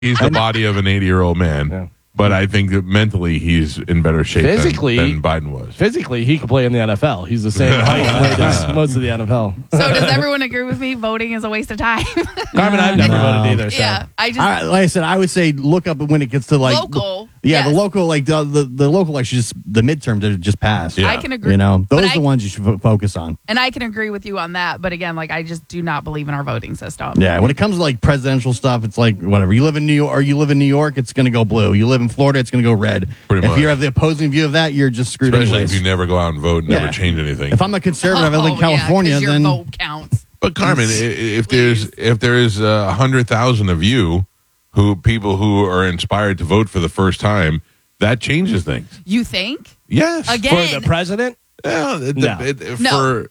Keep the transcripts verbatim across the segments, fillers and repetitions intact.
He's the body of an eighty-year-old man. Yeah. But I think that mentally he's in better shape physically, than, than Biden was. Physically, he could play in the N F L. He's the same height as most of the N F L. So does everyone agree with me? Voting is a waste of time. Carmen, I've never no. voted either. So. Yeah, I just I, like I said, I would say look up when it gets to like local. The, yeah, yes. the local, like the the, the local elections, the midterms that just passed. Yeah. I can agree. You know, those but are I, the ones you should f- focus on. And I can agree with you on that. But again, like I just do not believe in our voting system. Yeah, when it comes to like presidential stuff, it's like whatever. You live in New York, or you live in New York, it's going to go blue. You live in Florida, it's going to go red. Pretty if much. you have the opposing view of that, you're just screwed. Especially anyways. if you never go out and vote and yeah. never change anything. If I'm a conservative, oh, I live in California, yeah, your then vote counts. But Carmen, if there's if there is a hundred thousand of you, who people who are inspired to vote for the first time, that changes things. You think? Yes. Again, for the president? Yeah. The, no. it, it, no. For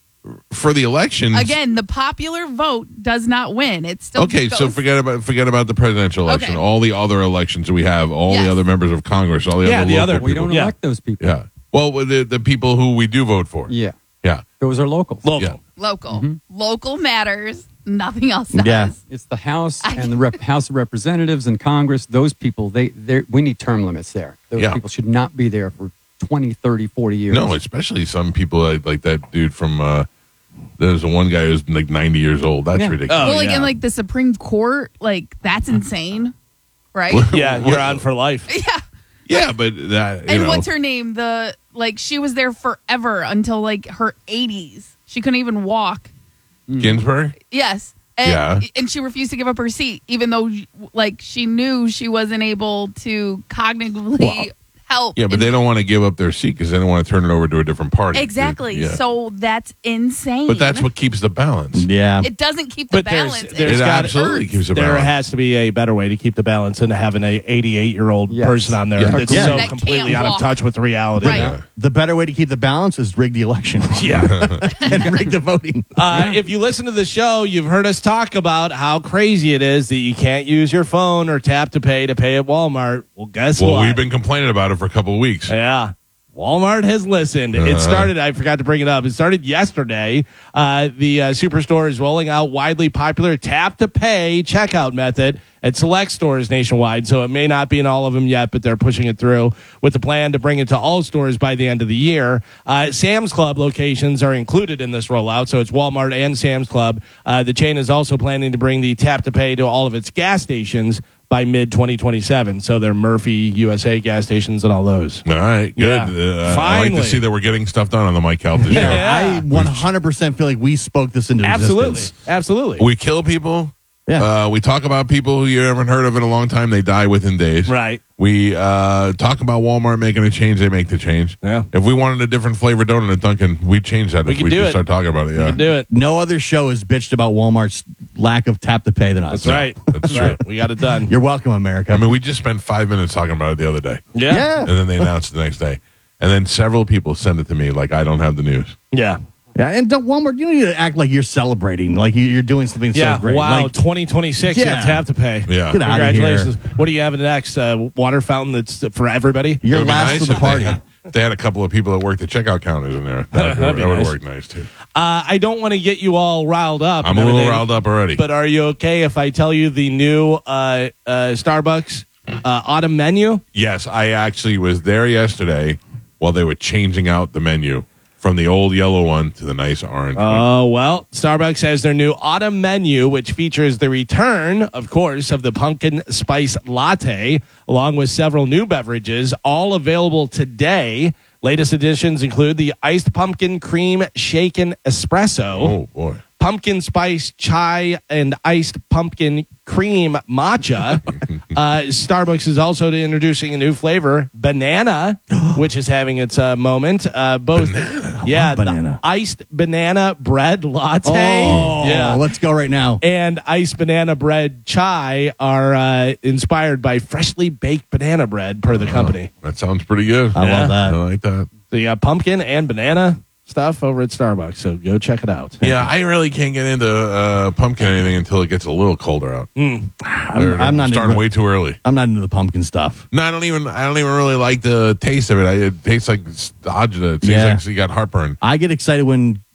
for the elections. Again, the popular vote does not win. It's still okay. goes. So forget about forget about the presidential election. Okay. All the other elections we have, all yes. the other members of Congress, all the yeah, other the local other people. We don't yeah. elect those people. Yeah. Well, the the people who we do vote for. Yeah. Yeah. Those are locals. Local. Yeah. Local. Mm-hmm. Local matters. Nothing else does. Yeah. It's the House and the rep- House of Representatives and Congress. Those people, they they we need term limits there. Those Yeah. people should not be there for twenty, thirty, forty years. No, especially some people like, like that dude from. Uh, there's the one guy who's like ninety years old. That's Yeah. ridiculous. Oh, well, like yeah. in like the Supreme Court, like that's insane, right? Yeah, you're on for life. yeah. Yeah, but that. You And know, what's her name? The like she was there forever until like her eighties. She couldn't even walk. Ginsburg? Yes. And, Yeah. and she refused to give up her seat, even though like she knew she wasn't able to cognitively Well, help. Yeah, but in- they don't want to give up their seat because they don't want to turn it over to a different party. exactly. Yeah. So that's insane. But that's what keeps the balance. yeah. it doesn't keep the But there's- balance. there's It gotta- absolutely keeps the There balance. has to be a better way to keep the balance than having a eighty-eight-year-old Yes. person on there Yeah. that's Yeah. so That completely can't out of walk. touch with reality. Right. Yeah. The better way to keep the balance is rig the election. Yeah. and rig the voting. Uh, if you listen to the show, you've heard us talk about how crazy it is that you can't use your phone or tap to pay to pay at Walmart. Well, guess Well, what? we've been complaining about it for a couple of weeks. Yeah. Walmart has listened. Uh-huh. It started, I forgot to bring it up. It started yesterday. Uh, the uh, Superstore is rolling out widely popular tap to pay checkout method at select stores nationwide. So it may not be in all of them yet, but they're pushing it through with the plan to bring it to all stores by the end of the year. Uh, Sam's Club locations are included in this rollout. So it's Walmart and Sam's Club. Uh, the chain is also planning to bring the tap to pay to all of its gas stations by mid twenty twenty-seven. So they're Murphy, U S A gas stations, and all those. All right, good. Yeah. Uh, I like Finally. to see that we're getting stuff done on the Mike Calta show. Yeah. I one hundred percent feel like we spoke this into Absolutely. existence. Absolutely. We kill people. Yeah. Uh, we talk about people who you haven't heard of in a long time. They die within days. Right. We uh, talk about Walmart making a change. They make the change. Yeah. If we wanted a different flavor donut at Dunkin', we'd change that. We if could we do just it. start talking about it. Yeah. Do it. No other show has bitched about Walmart's lack of tap to pay than us. That's right. That's true. right. We got it done. You're welcome, America. I mean, we just spent five minutes talking about it the other day, Yeah. yeah. and then they announced it the next day, and then several people send it to me like I don't have the news. Yeah. Yeah, and don't, Walmart, you don't need to act like you're celebrating, like you- you're doing something Yeah. so great. Wow. Like, twenty twenty-six. Yeah. You have to have to pay. Yeah. Get out of Congratulations. here. What do you have next? Uh, water fountain that's for everybody? You're It would be last nice to the if they party. had, they had a couple of people that worked the checkout counters in there. That, That'd be that would nice. work nice too. Uh, I don't want to get you all riled up. I'm and a little everything, riled up already. But are you okay if I tell you the new uh, uh, Starbucks uh, autumn menu? Yes, I actually was there yesterday while they were changing out the menu from the old yellow one to the nice orange one. Oh, well, Starbucks has their new autumn menu, which features the return, of course, of the pumpkin spice latte, along with several new beverages, all available today. Latest additions include the iced pumpkin cream shaken espresso, Oh, boy. pumpkin spice chai, and iced pumpkin cream matcha. uh, Starbucks is also introducing a new flavor, banana, which is having its uh, moment. Uh, both, yeah, the banana. iced banana bread latte, Oh, yeah, let's go right now. and iced banana bread chai are uh, inspired by freshly baked banana bread, per the company. That sounds pretty good. I Yeah. love I that. like that. So you got pumpkin and banana stuff over at Starbucks. So go check it out. Yeah, I really can't get into uh, pumpkin anything until it gets a little colder out. I'm, They're- I'm not starting into, way too early. I'm not into the pumpkin stuff. No, I don't even. I don't even really like the taste of it. I, it tastes like agita. It tastes Yeah. like you got heartburn. I get excited when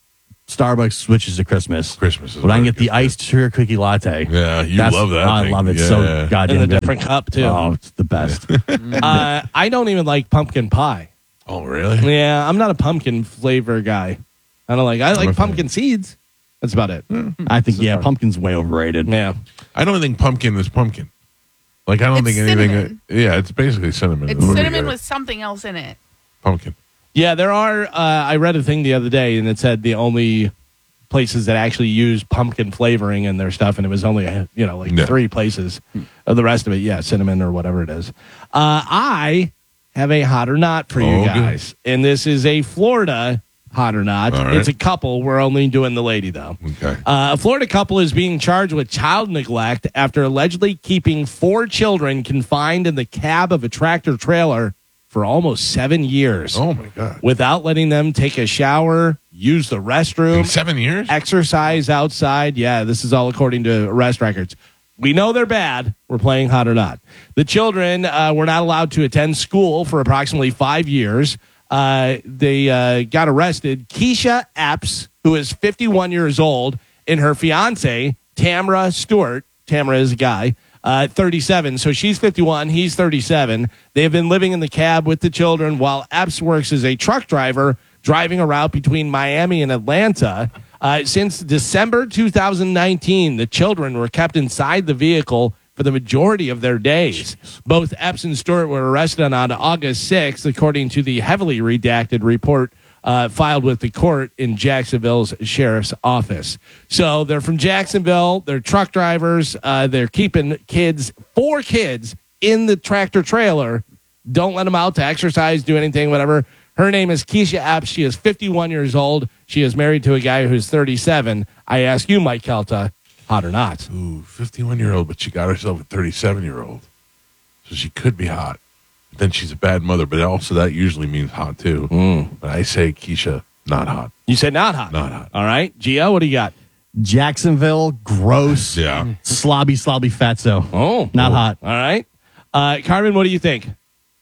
Starbucks switches to Christmas. Christmas is But I can very get the good. iced sugar cookie latte. Yeah, you That's- love that. I thing. love it Yeah. so goddamn In a good. different cup, too. Oh, it's the best. uh, I don't even like pumpkin pie. Oh, really? Yeah, I'm not a pumpkin flavor guy. I don't like. I like a fan. pumpkin seeds. That's about it. I think yeah, pumpkin's way overrated. Yeah. I don't think pumpkin is pumpkin. Like I don't It's think anything. cinnamon. Yeah, it's basically cinnamon. It's What do you cinnamon got? with something else in it. pumpkin. Yeah, there are. Uh, I read a thing the other day, and it said the only places that actually use pumpkin flavoring in their stuff, and it was only you know like Yeah. three places. Uh, the rest of it, yeah, cinnamon or whatever it is. Uh, I have a hot or not for you Oh, good. guys, and this is a Florida hot or not. All right. It's a couple. We're only doing the lady though. Okay. Uh, a Florida couple is being charged with child neglect after allegedly keeping four children confined in the cab of a tractor trailer for almost seven years Oh my god. without letting them take a shower, use the In restroom, seven years? exercise outside. Yeah, this is all according to arrest records. We know they're bad. We're playing hot or not. The children uh, were not allowed to attend school for approximately five years. Uh, they uh, got arrested. Keisha Epps, who is fifty-one years old, and her fiance, Tamra Stewart. Tamra is a guy, uh, thirty-seven. So she's fifty-one. He's thirty-seven. They have been living in the cab with the children while Epps works as a truck driver driving a route between Miami and Atlanta. Uh, since December two thousand nineteen, the children were kept inside the vehicle for the majority of their days. Both Epps and Stewart were arrested on August sixth, according to the heavily redacted report uh, filed with the court in Jacksonville's sheriff's office. So they're from Jacksonville. They're truck drivers. Uh, they're keeping kids, four kids, in the tractor trailer. Don't let them out to exercise, do anything, whatever. Her name is Keisha Epps. She is fifty-one years old. She is married to a guy who's thirty-seven. I ask you, Mike Kelta, hot or not? Ooh, fifty-one-year-old, but she got herself a thirty-seven-year-old. So she could be hot. But then she's a bad mother, but also that usually means hot, too. Mm. But I say Keisha, not hot. You said not hot. Not hot. All right. Gio, what do you got? Jacksonville, gross, Yeah. slobby, slobby fatso. Oh. Not hot. All right. Uh, Carmen, what do you think?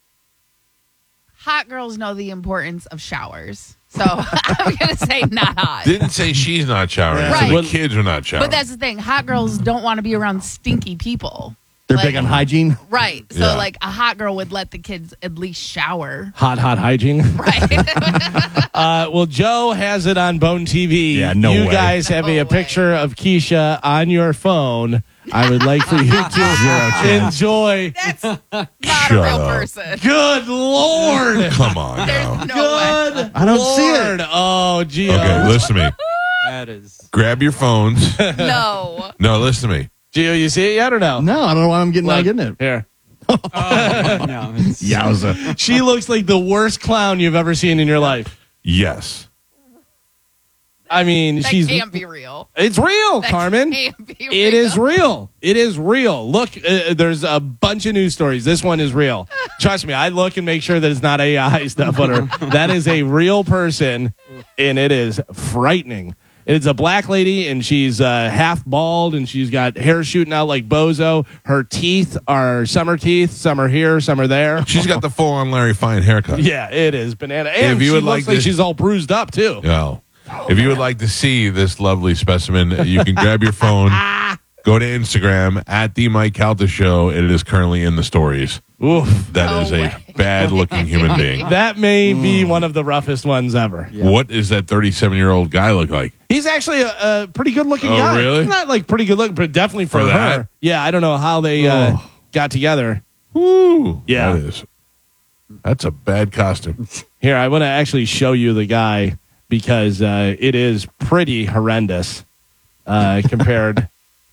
Hot girls know the importance of showers. So I'm going to say not hot. Didn't say she's not showering. Right. So Well- the kids are not showering. But that's the thing. Hot girls don't want to be around stinky people. They're Like- big on hygiene. Right. So, Yeah. like, a hot girl would let the kids at least shower. Hot, hot hygiene. Right. Uh, well, Joe has it on Bone T V. Yeah, no You way. guys have a, No a picture of Keisha on your phone. I would like for you to enjoy. That's not Shut a real up. person. Good Lord. Come on now. There's no way. Good I don't see it. Lord. Oh, Gio. Okay, listen to me. That is. Grab your phones. No. No, listen to me. Gio, you see it yet or no? No, I don't know why I'm getting not Look, getting it. Here. Oh, no, it's, Yowza. She looks like the worst clown you've ever seen in your life. Yes. I mean, That she's. can't be real. It's real, That Carmen. can't be real. It is real. It is real. Look, uh, there's a bunch of news stories. This one is real. Trust me, I look and make sure that it's not A I stuff on her. That is a real person, and it is frightening. It's a black lady, and she's uh, half bald, and she's got hair shooting out like Bozo. Her teeth are summer teeth. Some are here, some are there. She's got the full-on Larry Fine haircut. Yeah, it is banana. And If you she would looks like like to- she's all bruised up too. No. If you would like to see this lovely specimen, you can grab your phone, go to Instagram at the Mike Calta Show. It is currently in the stories. Oof. That No is way. a bad-looking human being. That may be one of the roughest ones ever. Yeah. What does that thirty-seven-year-old guy look like? He's actually a, a pretty good looking Oh, guy. really? Not like pretty good looking, but definitely for, For her. that? Yeah, I don't know how they uh, Oh. got together. Woo. Yeah. That is. That's a bad costume. Here, I want to actually show you the guy because uh, it is pretty horrendous uh, compared.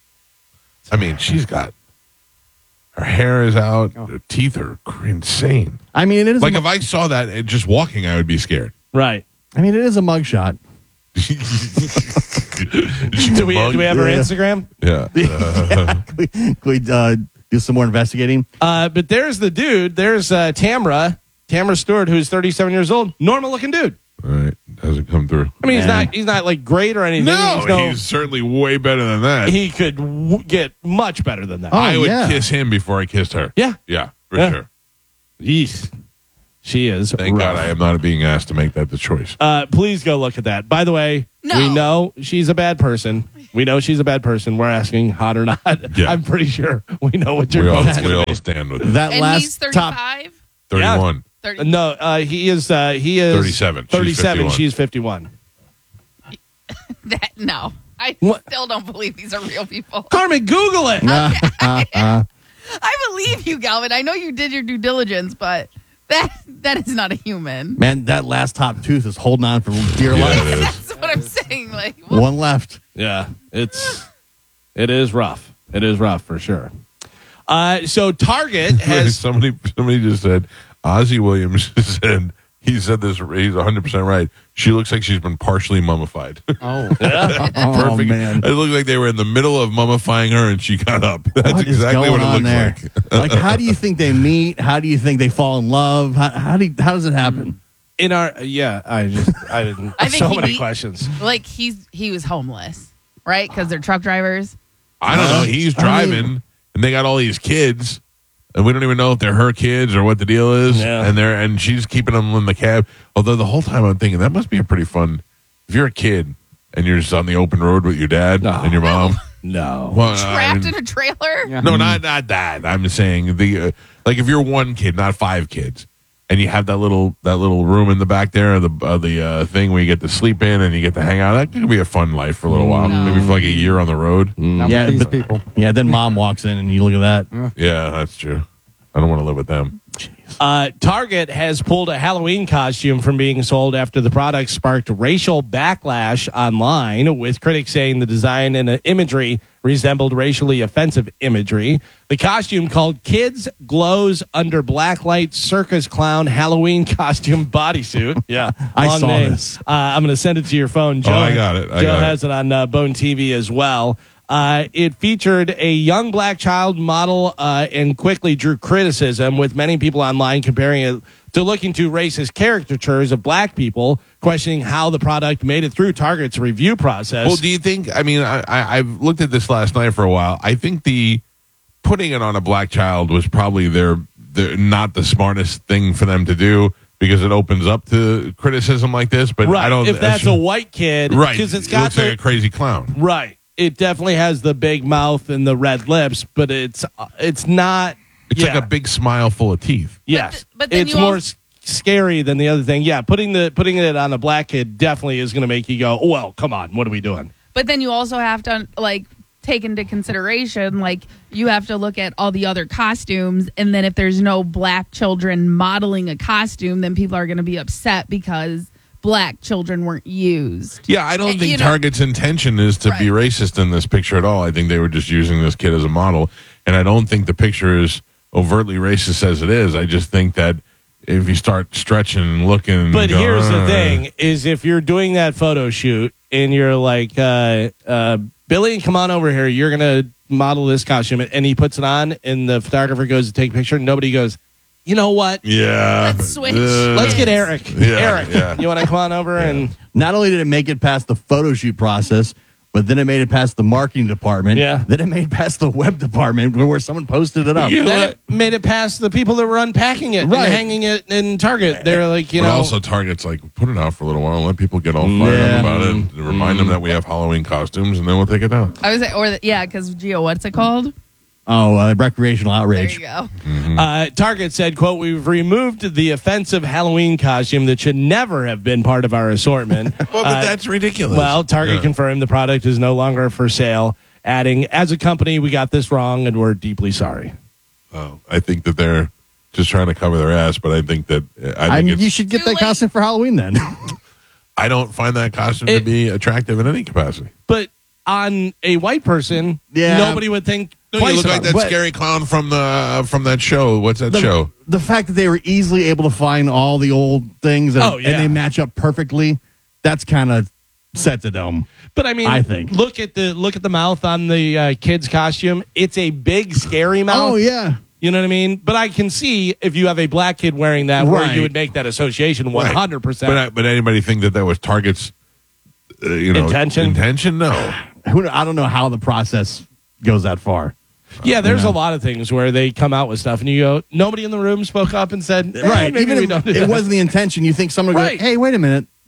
I mean, she's got her hair is out, her teeth are insane. I mean, it is. Like a, if I saw that uh, just walking, I would be scared. Right. I mean, it is a mugshot. Do we, do we have her Yeah. Instagram? Yeah. Yeah. Can we, can we uh, do some more investigating? Uh, but there's the dude. There's uh, Tamra, Tamra Stewart, who's thirty-seven years old. Normal looking dude. All right. Doesn't come through. I mean, he's Yeah. not he's not like great or anything. No, He's no- he's certainly way better than that. he could w- get much better than that. Oh, I would yeah. kiss him before I kissed her. Yeah. Yeah, for Yeah. sure. Yeesh. She is. Thank rough. God I am not being asked to make that the choice. Uh, please go look at that. By the way, No. We know she's a bad person. We know she's a bad person. We're asking hot or not. Yeah. I'm pretty sure we know what your We all, vote's we going to all be. stand with it. That And last he's top. thirty-five. thirty-one. thirty No, uh, he is. Uh, he is thirty-seven. She's thirty-seven. fifty-one. She's fifty-one. That, no. I What? still don't believe these are real people. Carmen, Google it. I believe you, Galvin. I know you did your due diligence, but that that is not a human. Man, that last top tooth is holding on for dear Yeah, life. it is. That's what I'm saying. Like, what? One left. Yeah, it's it is rough. It is rough for sure. Uh, so Target has somebody somebody just said Ozzie Williams said he said this he's one hundred percent right. She looks like she's been partially mummified. Oh, Oh, Perfect. man. It looked like they were in the middle of mummifying her and she got up. That's What is exactly going what it on looks there? like. Like, how do you think they meet? How do you think they fall in love? How, how do you, how does it happen? in our yeah. I just I didn't. I think so he many need- questions. Like he's he was homeless, right? Because they're truck drivers. I don't know. He's I driving mean- and they got all these kids and we don't even know if they're her kids or what the deal is. Yeah. And they're and she's keeping them in the cab. Although the whole time I'm thinking that must be a pretty fun if you're a kid and you're just on the open road with your dad No. and your mom. No. Well, I Trapped mean- in a trailer. yeah. No, not not that. I'm saying the uh, like if you're one kid, not five kids, and you have that little that little room in the back there, the uh, the uh, thing where you get to sleep in and you get to hang out. That could be a fun life for a little while, No. maybe for like a year on the road. Not Yeah, with these but- people. Yeah, then mom walks in and you look at that. Yeah, that's true. I don't want to live with them. Uh, Target has pulled a Halloween costume from being sold after the product sparked racial backlash online, with critics saying the design and the imagery resembled racially offensive imagery. The costume, called Kids Glows Under Blacklight Circus Clown Halloween Costume Bodysuit. Yeah, I long saw name. this. Uh, I'm going to send it to your phone, Joe. Oh, I got it. I Joe got it. has it on uh, Bone T V as well. Uh, it featured a young black child model uh, and quickly drew criticism, with many people online comparing it to looking to racist caricatures of black people, questioning how the product made it through Target's review process. Well, do you think? I mean, I, I I've looked at this last night for a while. I think the putting it on a black child was probably their, their not the smartest thing for them to do because it opens up to criticism like this. But right. I don't. if that's a white kid, right, because it's it got looks the, like a crazy clown. right. It definitely has the big mouth and the red lips, but it's uh, it's not. It's yeah. like a big smile full of teeth. Yes, But- but then it's you more also- s- scary than the other thing. Yeah, putting the putting it on a black kid definitely is going to make you go, oh, well, come on, what are we doing? But then you also have to like take into consideration, like you have to look at all the other costumes, and then if there's no black children modeling a costume, then people are going to be upset because black children weren't used. Yeah, I don't You think know- Target's intention is to be Right. racist in this picture at all. I think they were just using this kid as a model, and I don't think the picture is overtly racist as it is. I just think that if you start stretching and looking, and But go, here's the "Uh," thing: is if you're doing that photo shoot and you're like, uh, uh, Billy, come on over here, you're gonna model this costume, and he puts it on, and the photographer goes to take a picture, and nobody goes, you know what? Yeah, Let's switch. Uh, Let's get Eric. Yeah, Eric, yeah. you want to come on over and Not only did it make it past the photo shoot process, but then it made it past the marketing department. Yeah. Then it made it past the web department where someone posted it up. You know then what? it made it past the people that were unpacking it Right. and hanging it in Target. They're like, you but know, also Target's like, put it out for a little while, let people get all fired Yeah. up about it, and remind them that we have Halloween costumes, and then we'll take it down. I was like, or the, yeah, because Gio, what's it called? Oh, uh, recreational There outrage. you go. Uh, Target said, quote, we've removed the offensive Halloween costume that should never have been part of our assortment. Well, but Uh, that's ridiculous. well, Target Yeah. confirmed the product is no longer for sale, adding, as a company, we got this wrong and we're deeply sorry. Oh, I think that they're just trying to cover their ass, but I think that I think I mean, it's, you should get Too that late. costume for Halloween then. I don't find that costume to It- be attractive in any capacity. But on a white person, Yeah. nobody would think No, twice you look about like that it. But- scary clown from the from that show. What's that the, show? the fact that they were easily able to find all the old things and, Oh, yeah. and they match up perfectly, that's kind of sets a dome. But I mean, I think. look at the look at the mouth on the uh, kid's costume. It's a big, scary mouth. Oh, yeah. You know what I mean? But I can see if you have a black kid wearing that, where Right. you would make that association one hundred percent. But I- but anybody think that that was Target's uh, you know Intention? Intention? No. Who, I don't know how the process goes that far. Yeah, there's Yeah. a lot of things where they come out with stuff, and you go, nobody in the room spoke up and said, eh, Right. maybe Even we if don't do it that. wasn't the intention, you think someone would Right. go, hey, wait a minute.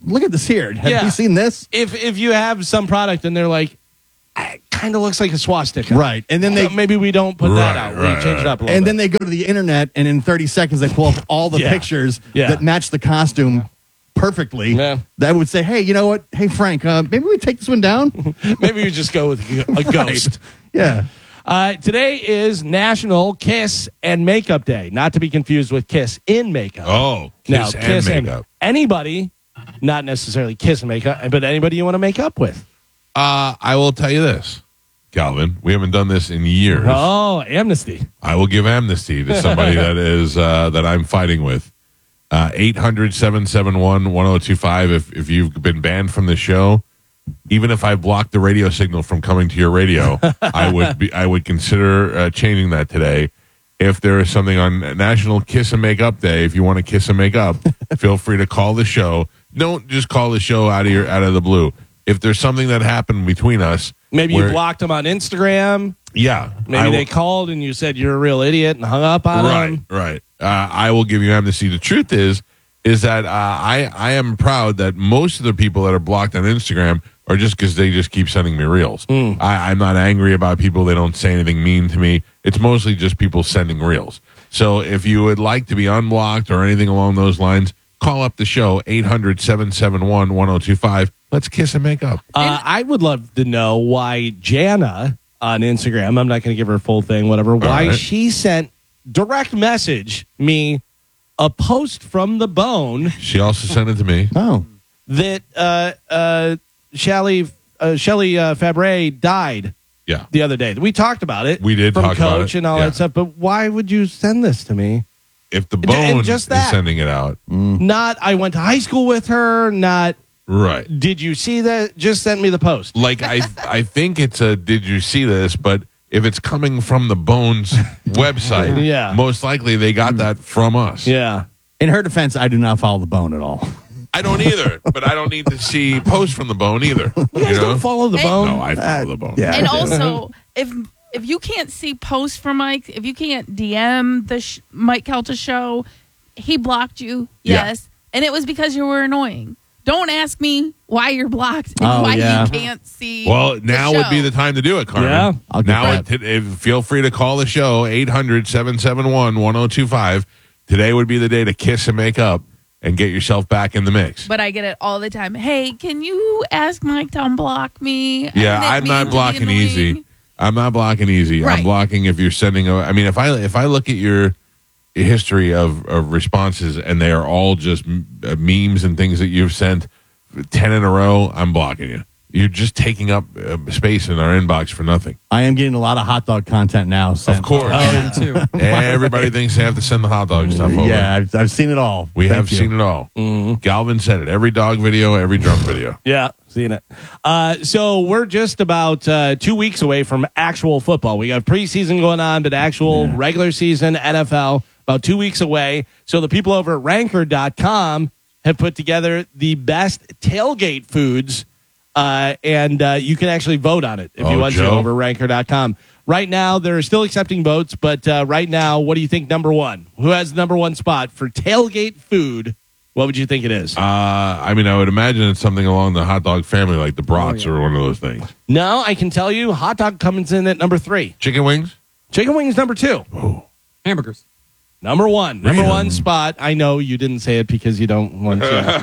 look at this here. Have Yeah. you seen this? If if you have some product and they're like, it kind of looks like a swastika. Right. And then they So maybe we don't put that Right, out. right, we change it up a little and bit. then they go to the internet, and in thirty seconds they pull up all the Yeah. pictures Yeah. that match the costume perfectly. Yeah. That would say, hey, you know what? Hey, Frank, uh, maybe we take this one down. maybe we just go with a ghost. Yeah. Uh, today is National Kiss and Makeup Day, not to be confused with Kiss in Makeup. Oh, now, kiss and makeup. anybody, not necessarily kiss and makeup, but anybody you want to make up with. Uh, I will tell you this, Calvin. We haven't done this in years. Oh, amnesty. I will give amnesty to somebody that is uh, that I'm fighting with. Uh, eight hundred, seven seven one, one oh two five. If if you've been banned from the show, even if I blocked the radio signal from coming to your radio, I would be I would consider uh, changing that today. If there is something on National Kiss and Make Up Day, if you want to kiss and make up, feel free to call the show. Don't just call the show out of your out of the blue. If there's something that happened between us, Maybe where- you blocked them on Instagram. yeah, Maybe I they will- called and you said you're a real idiot and hung up on right, them. right. Uh, I will give you amnesty. The truth is, is that uh, I I am proud that most of the people that are blocked on Instagram are just because they just keep sending me reels. Hmm. I, I'm not angry about people. They don't say anything mean to me. It's mostly just people sending reels. So if you would like to be unblocked or anything along those lines, call up the show, eight hundred, seven seven one, one oh two five. Let's kiss and make up. Uh, I would love to know why Jana on Instagram, I'm not going to give her a full thing, whatever, why right. she sent direct message me a post from the bone She also sent it to me. Oh. that uh, uh, Shelly, uh, Shelly uh, Fabre died Yeah. the other day. We talked about it. We did from talk about Coach it, and all yeah. that stuff. But why would you send this to me? If the And bone just is that. sending it out. Not I went to high school with her. Not Right. did you see that? Just sent me the post. Like I, I think it's a. Did you see this? But if it's coming from the Bones website, Yeah. most likely they got that from us. Yeah. In her defense, I do not follow the bone at all. I don't either, but I don't need to see posts from the Bone either. You You guys know? don't follow the Hey. bone. No, I follow the Bone. yeah. And also, if if you can't see posts from Mike, if you can't D M the sh- Mike Kelta show, he blocked you. Yeah. Yes, and it was because you were annoying. Don't ask me why you're blocked and Oh, why yeah. you can't see. Well, the now would be show. the time to do it, Carmen. Yeah, I'll get now, that. it, it, feel free to call the show, eight hundred, seven seven one, one oh two five. Today would be the day to kiss and make up and get yourself back in the mix. But I get it all the time. Hey, can you ask Mike to unblock me? I Yeah, didn't I'm mean not to be blocking annoying. easy. I'm not blocking easy. I'm Right. blocking if you're sending a. I mean, if I if I look at your history of, of responses and they are all just m- uh, memes and things that you've sent ten in a row, I'm blocking you. You're just taking up uh, space in our inbox for nothing. I am getting a lot of hot dog content now. Sent. Of course, Oh, too. everybody thinks they have to send the hot dog stuff over. Yeah, I've, I've seen it all. we Thank have you. seen it all. Galvin said it. Every dog video, every drum video. Yeah, seen it. Uh, so we're just about uh, two weeks away from actual football. We got preseason going on, but actual regular season N F L about two weeks away. So the people over at ranker dot com have put together the best tailgate foods, uh, and uh, you can actually vote on it if you Oh, want to Joe? over ranker dot com. Right now, they're still accepting votes, but uh, right now, what do you think number one? Who has the number one spot for tailgate food? What would you think it is? Uh, I mean, I would imagine it's something along the hot dog family, like the brats or one of those things. No, I can tell you, hot dog comes in at number three. Chicken wings. Chicken wings number two. Hamburgers. Number one. Number Really? one spot. I know you didn't say it because you don't want to.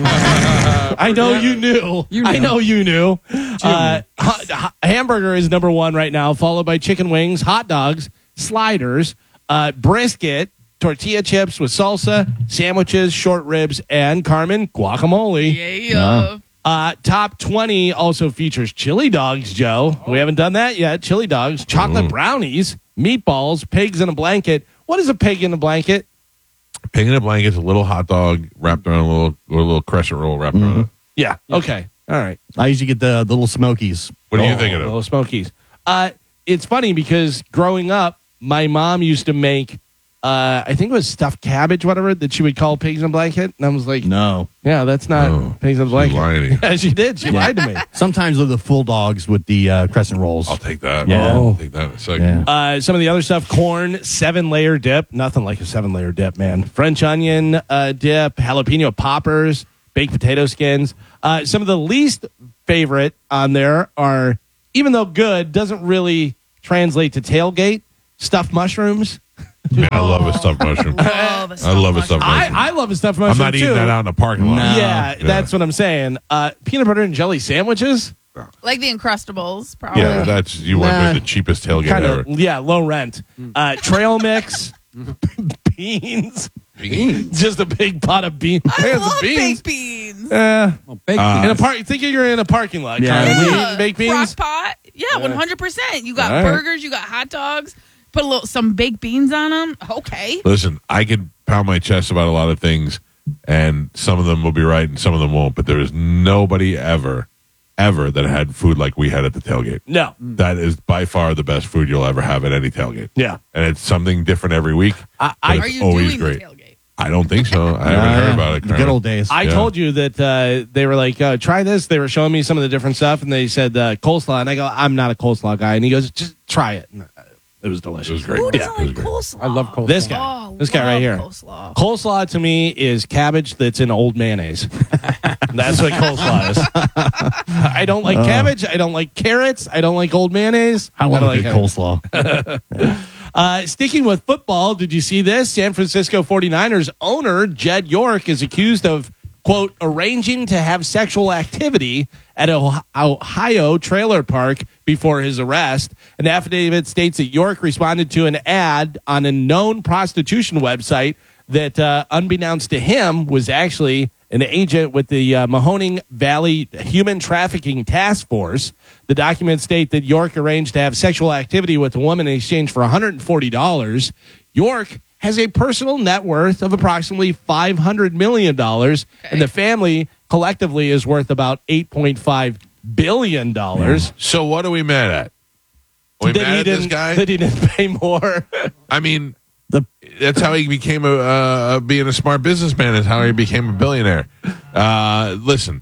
I know you knew. You know. I know you knew. Uh, ha- ha- hamburger is number one right now, followed by chicken wings, hot dogs, sliders, uh, brisket, tortilla chips with salsa, sandwiches, short ribs, and Carmen, guacamole. Yeah. Uh, top twenty also features chili dogs, Joe. We haven't done that yet. Chili dogs, chocolate brownies, meatballs, pigs in a blanket. What is a pig in a blanket? Pig in a blanket, a little hot dog wrapped around a little, a little crescent roll wrapped around it. Yeah. Okay. All right. I usually get the, the little Smokies. What do you Oh, think of Little it? Smokies. Uh, it's funny because growing up, my mom used to make, uh, I think it was stuffed cabbage, whatever, that she would call pigs in a blanket. And I was like, No. yeah, that's not Oh, pigs in a she's blanket. lying to you. Yeah, she did. She lied to me. Sometimes they're the full dogs with the uh, crescent rolls. I'll take that. Yeah. I'll take that in a second. Yeah. Uh, some of the other stuff, corn, seven layer dip. Nothing like a seven layer dip, man. French onion uh, dip, jalapeno poppers, baked potato skins. Uh, some of the least favorite on there are, even though good, doesn't really translate to tailgate, stuffed mushrooms. Man, I love a stuffed mushroom. Love a I stuffed love a mushroom. stuffed I, mushroom. I love a stuffed I'm mushroom not eating too. that out in the parking lot. No. Yeah, that's what I'm saying. Uh, peanut butter and jelly sandwiches, Like the Uncrustables, probably. Yeah, that's you went Nah. with the cheapest tailgate kind ever. of yeah, low rent. Uh, trail mix, beans, just a big pot of beans. I There's love beans. baked beans. Uh, Well, baked Uh, in a beans. park, think you're in a parking lot. Yeah. Kind of. Yeah. You eating baked beans. Crock pot. Yeah, one hundred percent. You got All right. burgers, you got hot dogs, put a little some baked beans on them. Okay. Listen, I could pound my chest about a lot of things, and some of them will be right and some of them won't. But there is nobody ever, ever that had food like we had at the tailgate. No. That is by far the best food you'll ever have at any tailgate. Yeah. And it's something different every week. I- but I- it's Are you always doing great. the tailgate? I don't think so. I haven't Yeah, heard yeah. about it. The good old days. I Yeah. told you that uh, they were like, uh, try this. They were showing me some of the different stuff, and they said uh, coleslaw. And I go, I'm not a coleslaw guy. And he goes, just try it. And, uh, it was delicious. It was great. Who Yeah, doesn't it was like great. coleslaw? I love coleslaw. This guy. Oh, This guy right love here. Coleslaw. Coleslaw to me is cabbage that's in old mayonnaise. That's what coleslaw is. I don't like cabbage. I don't like carrots. I don't like old mayonnaise. I love don't a good like coleslaw. Uh, sticking with football, did you see this? San Francisco forty-niners owner Jed York is accused of, quote, arranging to have sexual activity at a Ohio trailer park before his arrest. An affidavit states that York responded to an ad on a known prostitution website that, uh, unbeknownst to him, was actually an agent with the uh, Mahoning Valley Human Trafficking Task Force. The documents state that York arranged to have sexual activity with a woman in exchange for one hundred forty dollars. York has a personal net worth of approximately five hundred million dollars, Okay. and the family collectively is worth about eight point five billion dollars. So what are we mad at? Are we That mad he at this didn't- guy? That he didn't pay more. I mean, The- that's how he became a uh, being a smart businessman. Is how he became a billionaire. Uh, listen,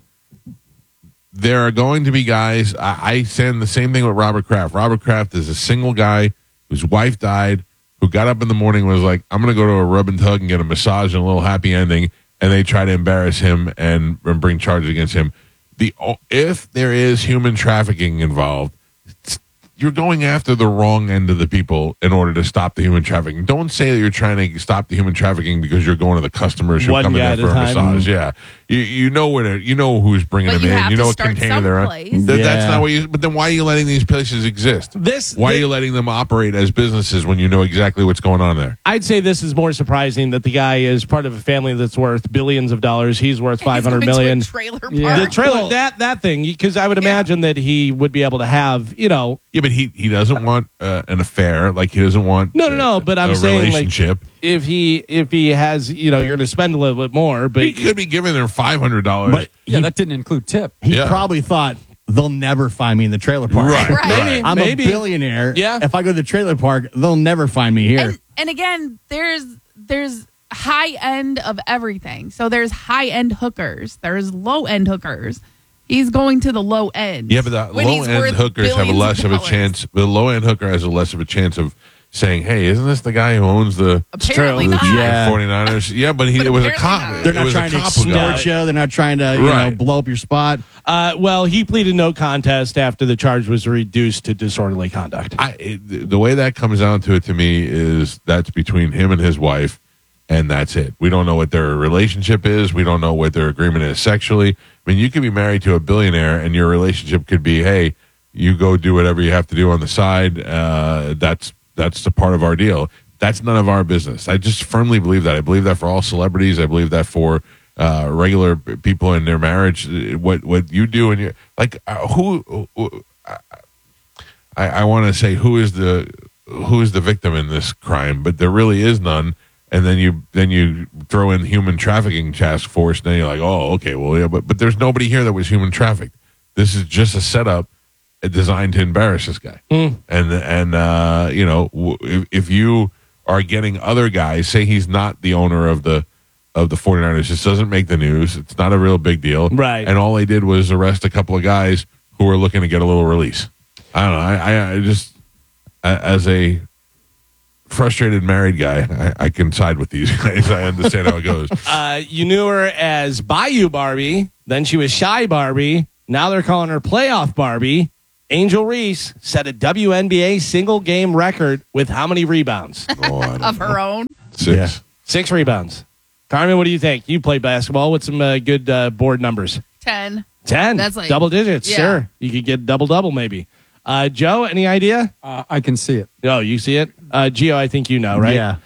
there are going to be guys. I, I said the same thing with Robert Kraft. Robert Kraft is a single guy whose wife died, who got up in the morning and was like, "I'm going to go to a rub and tug and get a massage and a little happy ending," and they try to embarrass him and, and bring charges against him. The if there is human trafficking involved, it's- you're going after the wrong end of the people in order to stop the human trafficking. Don't say that you're trying to stop the human trafficking because you're going to the customers who One come in guy there at for a a time. massage. Yeah, you you know where to, you know who's bringing But them you in. have You know to what start container they're on. someplace. Th- That's Yeah. not what you. But then why are you letting these places exist? This, Why are thi- you letting them operate as businesses when you know exactly what's going on there? I'd say this is more surprising that the guy is part of a family that's worth billions of dollars. He's worth five hundred He's going million. to a trailer park. Yeah. The trailer, Well- that that thing, because I would imagine that he would be able to have, you know, Yeah, but he he doesn't want uh, an affair. Like he doesn't want No, no, no, but I'm a saying, like, relationship. if he if he has, you know, you're going to spend a little bit more, but he could be giving them five hundred dollars. But Yeah, that didn't include tip. he Yeah. probably thought they'll never find me in the trailer park. Right, Right. maybe, I'm maybe. a billionaire. Yeah. If I go to the trailer park, they'll never find me here. and, and again, there's there's high end of everything. So there's high end hookers. There's low end hookers. He's going to the low end. Yeah, but the when low he's end worth hookers have a billions less of a dollars. chance. The low end hooker has a less of a chance of saying, "Hey, isn't this the guy who owns the Apparently the not. Yeah. forty-niners?" Yeah, but he But it was a apparently cop. not. It They're not was a trying to cop who got extort it. you. They're not trying to, you Right. know, blow up your spot. Uh, well, he pleaded no contest after the charge was reduced to disorderly conduct. I, it, the way that comes down to it to me is that's between him and his wife, and that's it. We don't know what their relationship is. We don't know what their agreement is sexually. I mean, you could be married to a billionaire, and your relationship could be, hey, you go do whatever you have to do on the side. Uh, that's that's the part of our deal. That's none of our business. I just firmly believe that. I believe that for all celebrities. I believe that for uh, regular people in their marriage. What what you do and you like uh, who. who I, I want to say who is the who is the victim in this crime, but there really is none. And then you then you throw in human trafficking task force, and then you're like, oh, okay, well, yeah, but but there's nobody here that was human trafficked. This is just a setup designed to embarrass this guy. And and uh, you know, w- if, if you are getting other guys, say he's not the owner of the of the forty-niners, this doesn't make the news. It's not a real big deal, Right. And all they did was arrest a couple of guys who were looking to get a little release. I don't know. I, I, I just, a- as a frustrated married guy, I, I can side with these guys. I understand how it goes. Uh, you knew her as Bayou Barbie. Then she was Shy Barbie. Now they're calling her Playoff Barbie. Angel Reese set a W N B A single game record with how many rebounds? Oh, I don't Of know. her own. Six. Yeah. Six rebounds. Carmen, what do you think? You play basketball. What's some uh, good uh, board numbers? ten. Ten. That's like- double digits. yeah. Sure. You could get double double maybe. Uh, Joe, any idea? Uh, I can see it. Oh, you see it? Uh, Gio, I think you know, right? Yeah.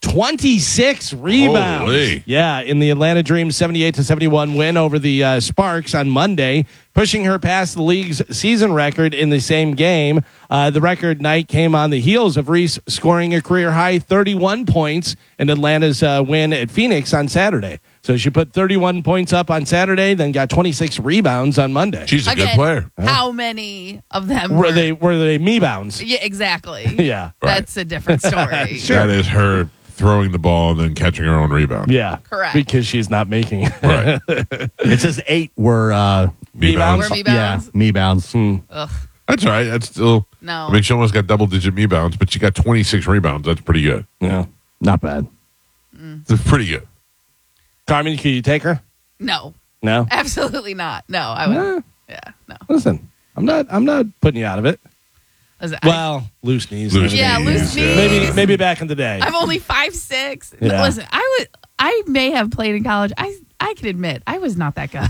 twenty-six rebounds. Holy. Yeah, in the Atlanta Dream seventy-eight to seventy-one win over the uh, Sparks on Monday, pushing her past the league's season record in the same game. Uh, the record night came on the heels of Reese scoring a career high thirty-one points in Atlanta's uh, win at Phoenix on Saturday. So she put thirty-one points up on Saturday, then got twenty-six rebounds on Monday. She's a Again, good player. How many of them Were they were they me bounds? Yeah, exactly. Yeah. That's a different story. Sure. That is her throwing the ball and then catching her own rebound. Yeah. Correct. Because she's not making it. Right. It says eight were uh, Me-bounds. Were me yeah, bounds? me bounds. Ugh. That's all right. That's still. No. I mean, she almost got double digit me bounds, but she got twenty-six rebounds. That's pretty good. Yeah. Not bad. That's pretty good. Carmen, can you take her? No. No. Absolutely not. No, I would. Yeah, no. Listen, I'm not. I'm not putting you out of it. Listen, I- Well, loose knees. Loose yeah, knees, loose yeah. knees. Maybe maybe back in the day. I'm only five six. Yeah. Listen, I would. I may have played in college. I I can admit I was not that good.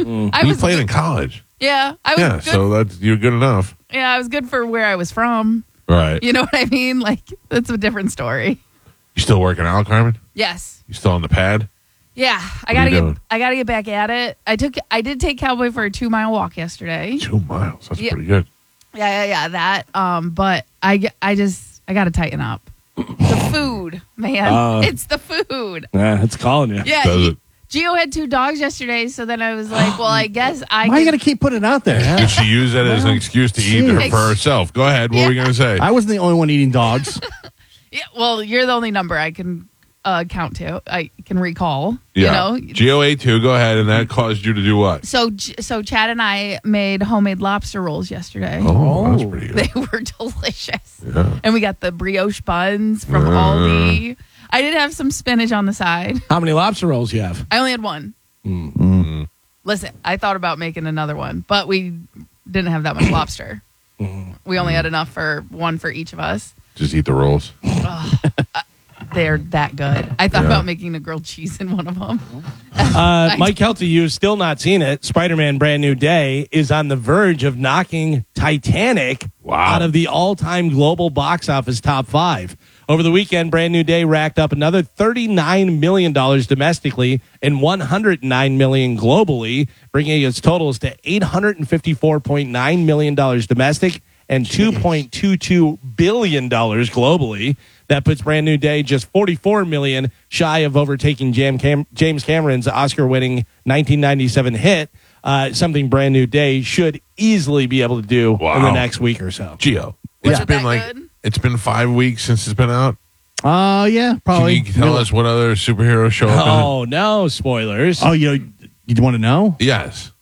I You was played good- in college. Yeah, I was Yeah, good. so that's you're good enough. yeah, I was good for where I was from. Right. You know what I mean? Like that's a different story. You still working out, Carmen? Yes. You still on the pad? Yeah, I What are gotta you get. doing? I gotta get back at it. I took. I did take Cowboy for a two mile walk yesterday. Two miles. That's Yeah. pretty good. Yeah, yeah, yeah. That. Um, but I. g- I just. I gotta tighten up. The food, man. Uh, it's the food. Yeah, it's calling you. Yeah. Does he- it? Gio had two dogs yesterday, so then I was like, well, I guess I. Why you can- got to keep putting it out there? Did she use that as an excuse to eat her Jeez. for herself? Go ahead. What were we going to say? I wasn't the only one eating dogs. Yeah, well, you're the only number I can uh, count to. I can recall. yeah. You know. G O A two, go ahead. And that caused you to do what? So, J- so Chad and I made homemade lobster rolls yesterday. Oh, that's pretty good. They were delicious. Yeah. And we got the brioche buns from Uh. Aldi. I did have some spinach on the side. How many lobster rolls you have? I only had one. Mm. Listen, I thought about making another one, but we didn't have that much lobster. We only had enough for one for each of us. Just eat the rolls. They're that good. I thought Yeah. about making a grilled cheese in one of them. Uh, Mike Kelty, you've still not seen it. Spider-Man Brand New Day is on the verge of knocking Titanic Wow. out of the all-time global box office top five. Over the weekend, Brand New Day racked up another thirty-nine million dollars domestically and one hundred nine million dollars globally, bringing its totals to eight hundred fifty-four point nine million dollars domestic and two point two two billion dollars globally. That puts Brand New Day just forty-four million dollars shy of overtaking Jam Cam- James Cameron's Oscar-winning nineteen ninety-seven hit, uh, something Brand New Day should easily be able to do in the Wow. next week or so. Gio, Was it's it been that like good? it's been five weeks since it's been out. Uh, yeah, probably. Can you tell us what other superheroes show up? in it? Oh, no spoilers. Oh, you know, you want to know? Yes.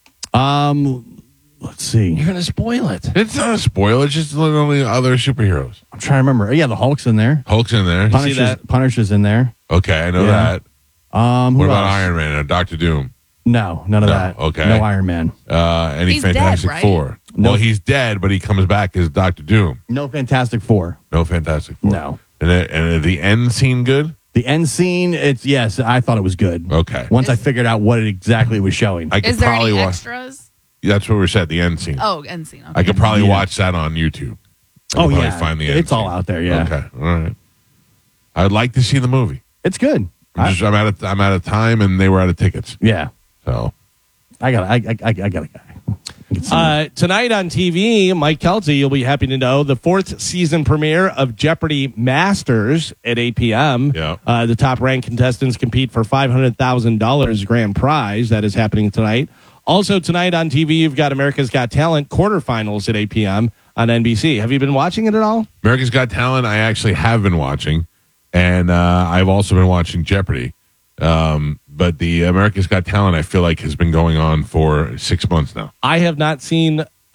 Um, let's see. You're going to spoil it. It's not a spoiler. It's just literally other superheroes. I'm trying to remember. Yeah, the Hulk's in there. Hulk's in there. Pun- see Punisher's, that? Punisher's in there. Okay, I know Yeah. that. Um, who What about else? Iron Man or Doctor Doom? No, none of No, that. okay. No Iron Man. Uh, any He's dead, Fantastic right? Four? No. Well, he's dead, but he comes back as Doctor Doom. No Fantastic Four. No Fantastic Four. No. And, the- and the end scene good? The end scene, it's yes, I thought it was good. Okay. Once I Is- figured out what it exactly was showing. I could Is there probably any watch. extras? That's what we said. The end scene. Oh, end scene. Okay. I could probably Yeah. watch that on YouTube. I oh could probably yeah, find the end it's all scene. out there. Yeah, Okay. All right. I'd like to see the movie. it's good. I'm, I, just, I'm out of I'm out of time, and they were out of tickets. yeah, So I got, I, I, I got a guy. I can see it. Uh, tonight on T V, Mike Kelty, you'll be happy to know, the fourth season premiere of Jeopardy Masters at eight p.m. Yeah. Uh, the top-ranked contestants compete for five hundred thousand dollars grand prize. That is happening tonight. Also tonight on T V, you've got America's Got Talent quarterfinals at eight p.m. on N B C. Have you been watching it at all? America's Got Talent, I actually have been watching, and uh, I've also been watching Jeopardy. Um, but the America's Got Talent, I feel like, has been going on for six months now. I have not seen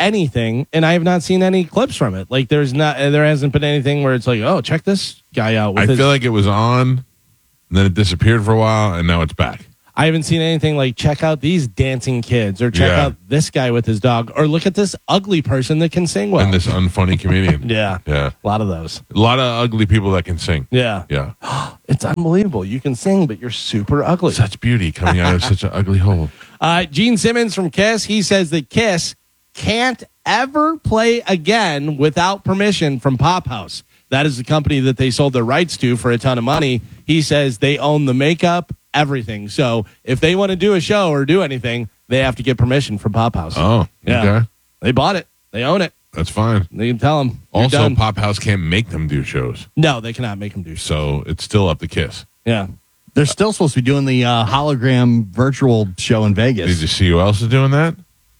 anything, and I have not seen any clips from it. Like there's not, there hasn't been anything where it's like, oh, check this guy out. With I his, feel like it was on, and then it disappeared for a while, and now it's back. I haven't seen anything like check out these dancing kids, or check Yeah. out this guy with his dog, or look at this ugly person that can sing well. And this unfunny comedian. yeah, Yeah. a lot of those. A lot of ugly people that can sing. Yeah, Yeah. it's unbelievable. You can sing, but you're super ugly. Such beauty coming out of such an ugly hole. Uh, Gene Simmons from Kiss, he says that Kiss can't ever play again without permission from Pop House. That is the company that they sold their rights to for a ton of money. He says they own the makeup, everything. So if they want to do a show or do anything, they have to get permission from Pop House. Oh, yeah. okay. They bought it. They own it. That's fine. They can tell them. Also, Pop House can't make them do shows, no, they cannot make them do so. so it's still up to Kiss. Yeah. They're still supposed to be doing the uh, hologram virtual show in Vegas. Did you see who else is doing that?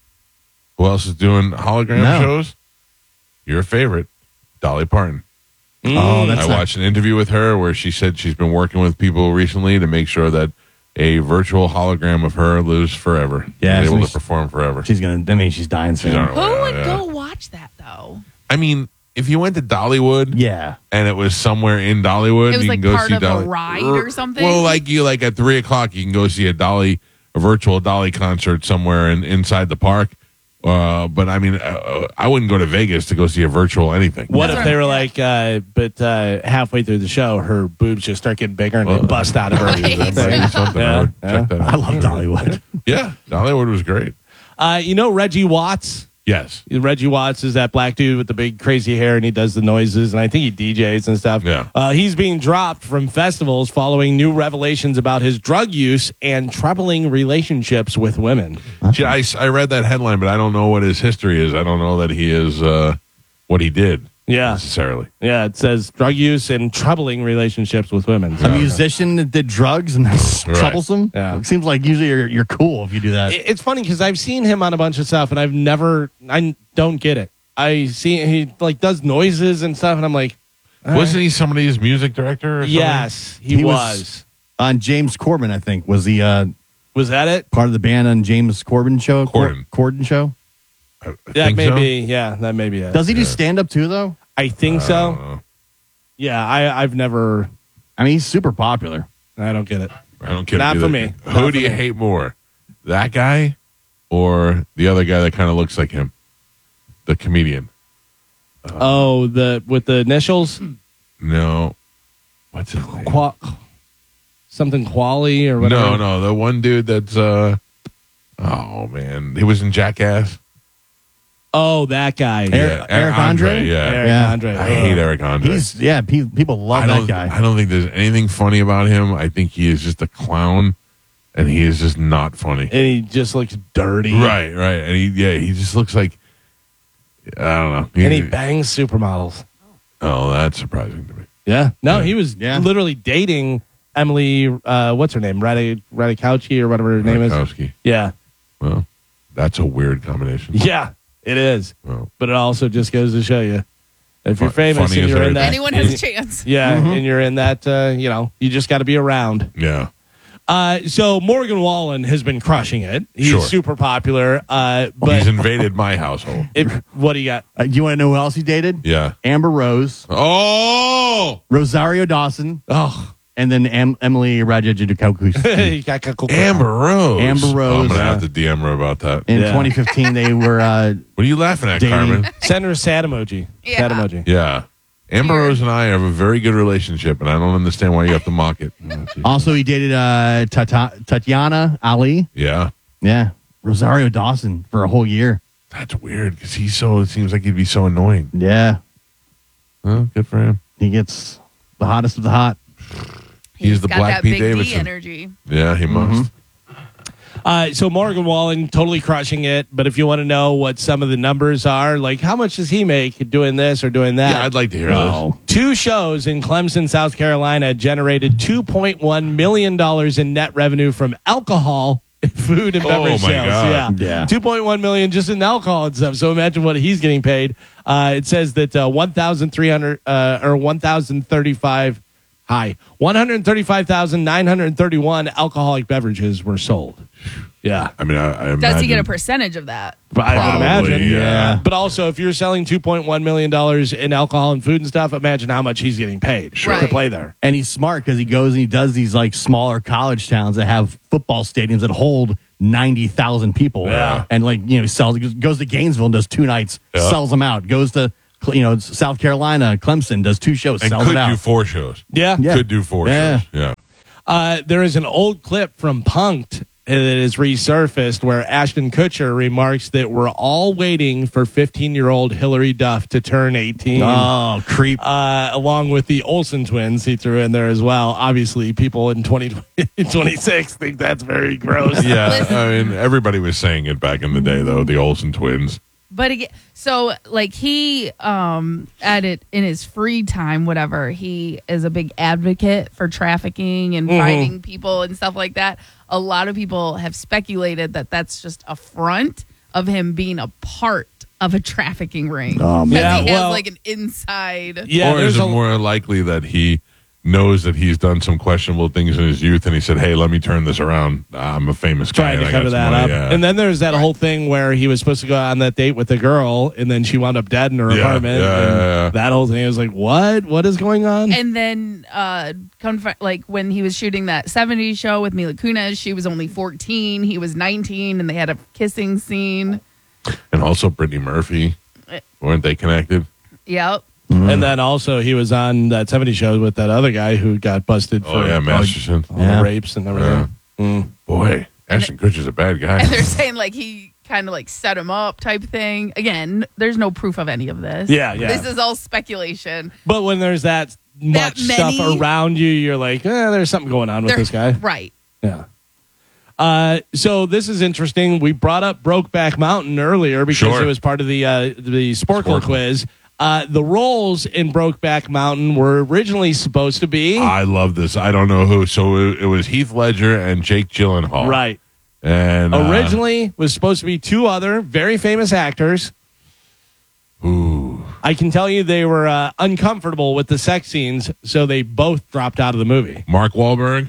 Who else is doing hologram No. shows? Your favorite, Dolly Parton. Oh, that's I not- watched an interview with her where she said she's been working with people recently to make sure that a virtual hologram of her lives forever. Yeah, and so able to she's- perform forever. She's gonna. I mean, she's dying soon. She's on her Who way out, would yeah. go watch that though? I mean, if you went to Dollywood, Yeah. and it was somewhere in Dollywood, It was you like can go part see of a Dolly. ride or something? Well, like you, like at three o'clock, you can go see a Dolly, a virtual Dolly concert somewhere in, inside the park. Uh, but I mean, uh, I wouldn't go to Vegas to go see a virtual anything. What That's if right. they were like, uh, but uh, halfway through the show, her boobs just start getting bigger and they Well, bust out of her? Right. Maybe something. Yeah, I would yeah. check that out. I love Dollywood. Yeah, Dollywood was great. Uh, you know Reggie Watts? Yes. Reggie Watts is that black dude with the big crazy hair, and he does the noises, and I think he D Js and stuff. Yeah. Uh, he's being dropped from festivals following new revelations about his drug use and troubling relationships with women. See, I, I read that headline, but I don't know what his history is. I don't know that he is uh, what he did Yeah. necessarily. Yeah, it says drug use and troubling relationships with women. A So, musician that did drugs and that's Right. troublesome. Yeah. It seems like usually you're, you're cool if you do that. It- it's funny because I've seen him on a bunch of stuff, and I've never, I don't get it. I see he like does noises and stuff, and I'm like, all Wasn't right. he somebody's music director? Or something? Yes, he, He was. was- On James Corbin, I think, was the uh, Was that it? part of the band on James Corbin show. Cor- Corden. Corden show. I, I That think may so. be. Yeah, that may be it. Does he do Yeah. stand up too, though? I think I so. don't know. Yeah, I, I've never. I mean, he's super popular. I don't get it. I don't get Not it for either. me. Who Not do for you me. hate more? That guy or the other guy that kind of looks like him? The comedian. Oh, the with the initials, No. What's his name? Qua, something Quali or whatever. No, no, the one dude that's uh oh man. He was in Jackass. Oh, that guy. Eric- Eric Andre? Yeah. Eric Yeah. Andre. I hate Eric Andre. He's yeah. Pe- people love I that don't guy. I don't think there's anything funny about him. I think he is just a clown and he is just not funny. And he just looks dirty. Right, right. And he yeah, he just looks like I don't know. And he bangs supermodels. Oh, that's surprising to me. Yeah. No, Yeah. he was Yeah. literally dating Emily. Uh, what's her name? Radi Radikowski or whatever her name is. Rakowski. Yeah. Well, that's a weird combination. Yeah, it is. Well, But it also just goes to show you if you're Fu- famous funny and as you're in everything. that. Anyone has a chance. Yeah, Mm-hmm. and you're in that. Uh, you know, you just got to be around. yeah. Uh, so Morgan Wallen has been crushing it. He's Sure. super popular. Uh, He's but invaded my household. it, what do you got? Uh, do you want to know who else he dated? Yeah. Amber Rose, Oh, Rosario Dawson, Oh, and then Am- Emily Ratajkowski. you got Coco- Amber Rose. Amber Oh, Rose, I'm gonna yeah. have to D M her about that. In Yeah. twenty fifteen, they were uh, What are you laughing at, Dating. Carmen? Send her a sad emoji. Yeah. Sad emoji. Yeah. Amber Weird. Rose and I have a very good relationship, and I don't understand why you have to mock it. also he dated uh, Tata- Tatiana Ali. Yeah. Yeah, Rosario Dawson for a whole year. That's weird because he's so, it seems like he'd be so annoying. Yeah, Well, good for him. he gets the hottest of the hot. He's the got Black that Pete big D Davidson. energy. Yeah, he must. Uh, so Morgan Wallen totally crushing it. But if you want to know what some of the numbers are, like how much does he make doing this or doing that? Yeah, I'd like to hear Oh. Two shows in Clemson, South Carolina generated two point one million dollars in net revenue from alcohol, food, and Oh, beverage my sales. God. Yeah. Yeah. two point one million dollars just in alcohol and stuff. So imagine what he's getting paid. Uh, it says that uh, one thousand three hundred uh, or one thousand thirty-five high. one hundred thirty-five thousand nine hundred thirty-one alcoholic beverages were sold. Yeah. I mean, I, I Does he get a imagine- percentage of that? I would Probably, imagine. yeah. But also, if you're selling two point one million dollars in alcohol and food and stuff, imagine how much he's getting paid Sure. to Right. play there. And he's smart because he goes and he does these like smaller college towns that have football stadiums that hold ninety thousand people. Yeah. And like, you know, sells, goes to Gainesville and does two nights, Yeah. sells them out. Goes to, you know, South Carolina, Clemson, does two shows, And sells could it out. do four shows. Yeah. Yeah. Could do four Yeah. shows. Yeah. Uh, there is an old clip from Punk'd that is resurfaced where Ashton Kutcher remarks that we're all waiting for fifteen-year-old Hillary Duff to turn eighteen. Oh, creep. Uh, along with the Olsen twins, he threw in there as well. Obviously, people in twenty twenty-six think that's very gross. Yeah. I mean, everybody was saying it back in the day, though, the Olsen twins. But again, so like he um at it in his free time, whatever, he is a big advocate for trafficking and Mhm. fighting people and stuff like that. A lot of people have speculated that that's just a front of him being a part of a trafficking ring. Oh, man. That Yeah, he has well- like an inside. Yeah, or there's is it a, more likely that he knows that he's done some questionable things in his youth and he said, hey, let me turn this around. I'm a famous guy. trying and to I got cover some that money." up. Yeah. And then there's that whole thing where he was supposed to go on that date with the girl, and then she wound up dead in her Yeah, apartment. yeah, and yeah, yeah. That whole thing, I was like, what? What is going on? And then, uh, conf- like when he was shooting that seventies show with Mila Kunis, she was only fourteen, he was nineteen, and they had a kissing scene. And also Brittany Murphy. Weren't they connected? Yep. And then also he was on that seventies show with that other guy who got busted for Oh, yeah, all, Masterson. all Yeah. the rapes and everything. Mm. Boy, Ashton Kutcher's a bad guy. And they're saying like he kind of like set him up type thing. Again, there's no proof of any of this. Yeah, yeah. This is all speculation. But when there's that much many- stuff around you, you're like, eh, there's something going on with They're- this guy. Right. Yeah. Uh, so this is interesting. We brought up Brokeback Mountain earlier because Sure. it was part of the uh, the Sporkle Sporkle. quiz. Uh, the roles in Brokeback Mountain were originally supposed to be I love this. I don't know who. So it, it was Heath Ledger and Jake Gyllenhaal. right. And uh, Originally was supposed to be two other very famous actors. ooh, I can tell you they were uh, uncomfortable with the sex scenes, so they both dropped out of the movie. Mark Wahlberg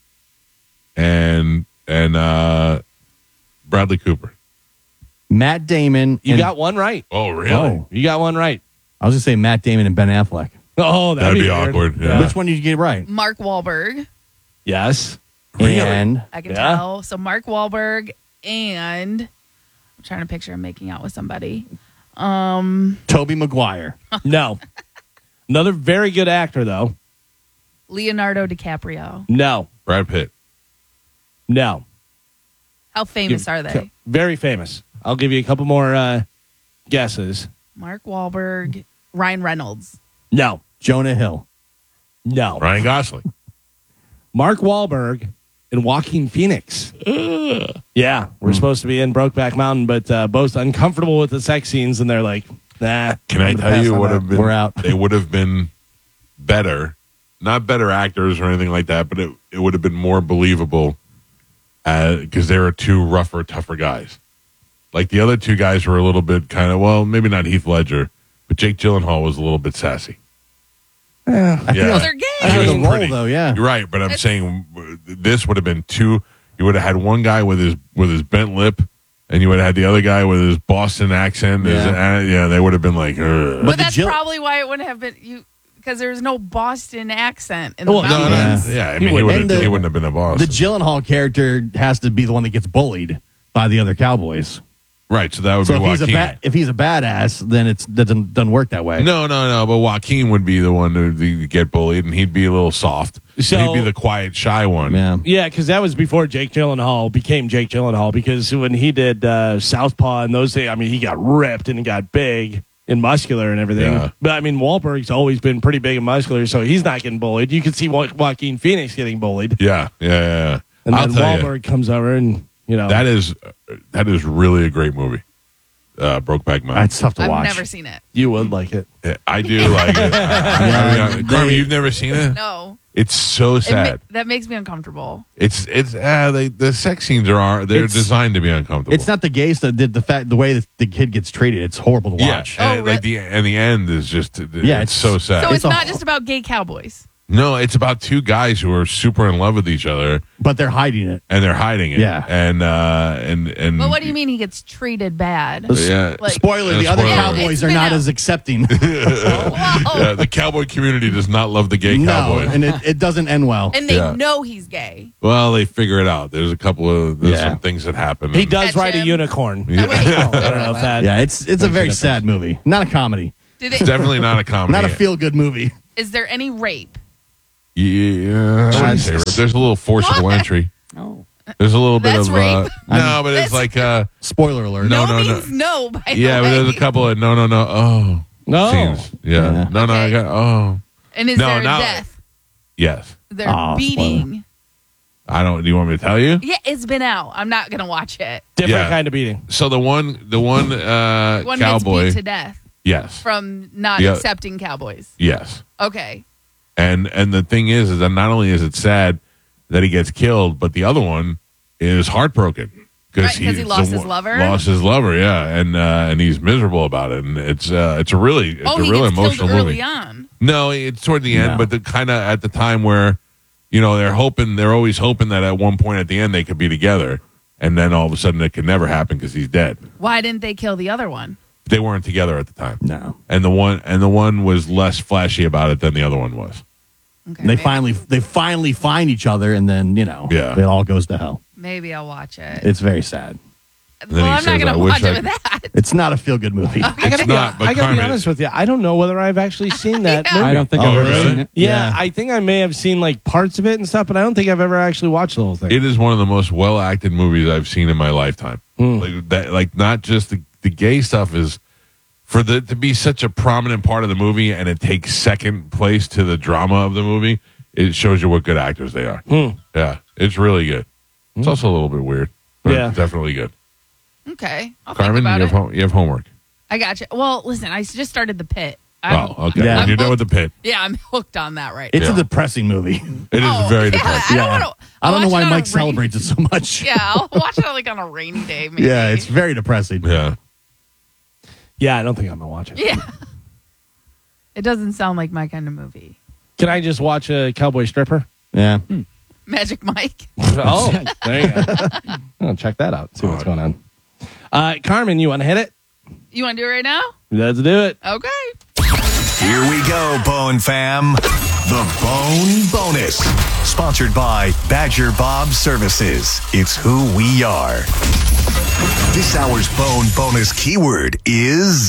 and and uh, Bradley Cooper. Matt Damon. You and- got one right. Oh, really? Oh. You got one right. I was going to say Matt Damon and Ben Affleck. Oh, that'd, That'd be weird. awkward, yeah. Which one did you get right? Mark Wahlberg. Yes. And I can Yeah. tell. So Mark Wahlberg and I'm trying to picture him making out with somebody. Um, Tobey Maguire. No. Another very good actor, though. Leonardo DiCaprio. No. Brad Pitt. No. How famous are they? Very famous. I'll give you a couple more uh, guesses. Mark Wahlberg, Ryan Reynolds. No. Jonah Hill. No. Ryan Gosling. Mark Wahlberg and Joaquin Phoenix. Yeah, we're supposed to be in Brokeback Mountain, but uh, both uncomfortable with the sex scenes, and they're like, nah. Can I I'm gonna tell pass you on would that. have been? We're out. They would have been better, not better actors or anything like that, but it it would have been more believable because they were two rougher, tougher guys. Like the other two guys were a little bit kind of well, maybe not Heath Ledger, but Jake Gyllenhaal was a little bit sassy. I think Yeah. that was- They're gay. I think He it was was the role, pretty. though, yeah. You're right, but I'm It's- saying uh, this would have been two. You would have had one guy with his with his bent lip, and you would have had the other guy with his Boston accent. His, Yeah. uh, yeah, they would have been like, Ugh. But, But the that's Jill- probably why it wouldn't have been you because there's no Boston accent in the Well, no, no, mountains. no, yeah, I He mean, he, wouldn't- would and have, the- he wouldn't have been a boss. The Gyllenhaal character has to be the one that gets bullied by the other cowboys. Right, so that would So be if he's, a Joaquin. ba- if he's a badass, then it doesn't, doesn't work that way. no, no, no, but Joaquin would be the one to, to get bullied, and he'd be a little soft. So- he'd be the quiet, shy one. Yeah. Yeah, because that was before Jake Gyllenhaal became Jake Gyllenhaal. Because when he did uh, Southpaw and those things, I mean, he got ripped and he got big and muscular and everything. Yeah. But I mean, Wahlberg's always been pretty big and muscular, so he's not getting bullied. You can see jo- Joaquin Phoenix getting bullied, Yeah, yeah, yeah. yeah. and I'll then tell you, Wahlberg comes over and you know that is that is really a great movie. Uh, Brokeback Mountain. It's tough to I've watch. never seen it. you would like it. Yeah, I do like it. I mean, they- Carmen, you've never seen it? No. It's so It ma- sad. that makes me uncomfortable. It's it's uh, they, the sex scenes are, are they're It's- designed to be uncomfortable. It's not the gay stuff. The, the fact, the way that the kid gets treated, it's horrible to yeah, watch. and Oh, like the and the end is just Yeah, it's, it's- so sad. So It's it's, a not whole- just about gay cowboys. No, it's about two guys who are super in love with each other But they're hiding it. and they're hiding it. Yeah. And uh and and But what do you mean he gets treated bad? Yeah. Like, Spoiler, Yeah, the other spoiler. Cowboys It's are been not out. as accepting. Whoa. Yeah, the cowboy community does not love the gay no, cowboys. and it, it doesn't end well. And they Yeah. know he's gay. Well, they figure it out. There's a couple of there's Yeah. some things that happen. He does Catch ride a him. unicorn. Oh, wait. I don't know if that. Yeah, it's it's a very sad movie. Not a comedy. Did It's it, definitely not a comedy. Not a feel good movie. is there any rape? Yeah, I wouldn't say rape. There's a little forcible What? entry. Oh. There's a little bit That's of rape. uh, no, but it's That's- like uh, Spoiler alert. No, no, no, no. means no. By yeah, the but way. there's a couple of no, no, no. Oh, No. scenes. Yeah, Yeah. no, no. I Okay. got oh, And is No, there a now- death? yes. They're Oh, beating. I don't. Do you want me to tell you? Yeah, it's been out. I'm not gonna watch it. Different Yeah. kind of beating. So the one, the one uh, One cowboy. gets beat to death Yes, from not Yeah. accepting cowboys. yes. Okay. And and the thing is, is that not only is it sad that he gets killed, but the other one is heartbroken Right, 'cause he lost the his one- lover? Lost his lover, yeah, and uh, and he's miserable about it. And it's uh, it's a really it's oh, a he really gets emotional killed early movie. on. No, it's toward the end, No. but the kind of at the time where, you know, they're hoping they're always hoping that at one point at the end they could be together, and then all of a sudden it could never happen because he's dead. Why didn't they kill the other one? They weren't together at the time. No. And the one and the one was less flashy about it than the other one was. Okay. They maybe, finally they finally find each other, and then you know, Yeah. it all goes to hell. maybe I'll watch it. It's very sad. then well, he I'm says, not "I gonna wish watch I it with that. It's not a feel good movie. I gotta, It's be, not, but I gotta be Carmen- honest with you. I don't know whether I've actually seen that Yeah. movie. I don't think Oh, I've ever really? seen it. Yeah, Yeah. I think I may have seen like parts of it and stuff, but I don't think I've ever actually watched the whole thing. It is one of the most well acted movies I've seen in my lifetime. Like that, like not just the, the gay stuff is for the to be such a prominent part of the movie, and it takes second place to the drama of the movie. It shows you what good actors they are. Yeah, it's really good. It's also a little bit weird, but Yeah. it's definitely good. Okay. I'll Carmen, think about you have, it. hom- you have homework. I got you. Well, listen, I just started The Pit. I'm, Oh, okay. Yeah. When you're done with the pit, Yeah, I'm hooked on that right It's now. a depressing movie. it is Oh, very yeah, depressing. I don't, Yeah. wanna, I don't I'll know watch why it on Mike a rain- celebrates it so much. Yeah, I'll watch it like on a rainy day. Maybe. Yeah, it's very depressing. Yeah. yeah, I don't think I'm gonna watch it. Yeah. It doesn't sound like my kind of movie. Can I just watch a cowboy stripper? Yeah. Magic Mike. Oh, there you go. I'll check that out. See what's going on. Uh, Carmen, you want to hit it? You want to do it right now? Let's do it. Okay. Here we go, Bone Fam. The Bone Bonus. Sponsored by Badger Bob Services. It's who we are. This hour's Bone Bonus keyword is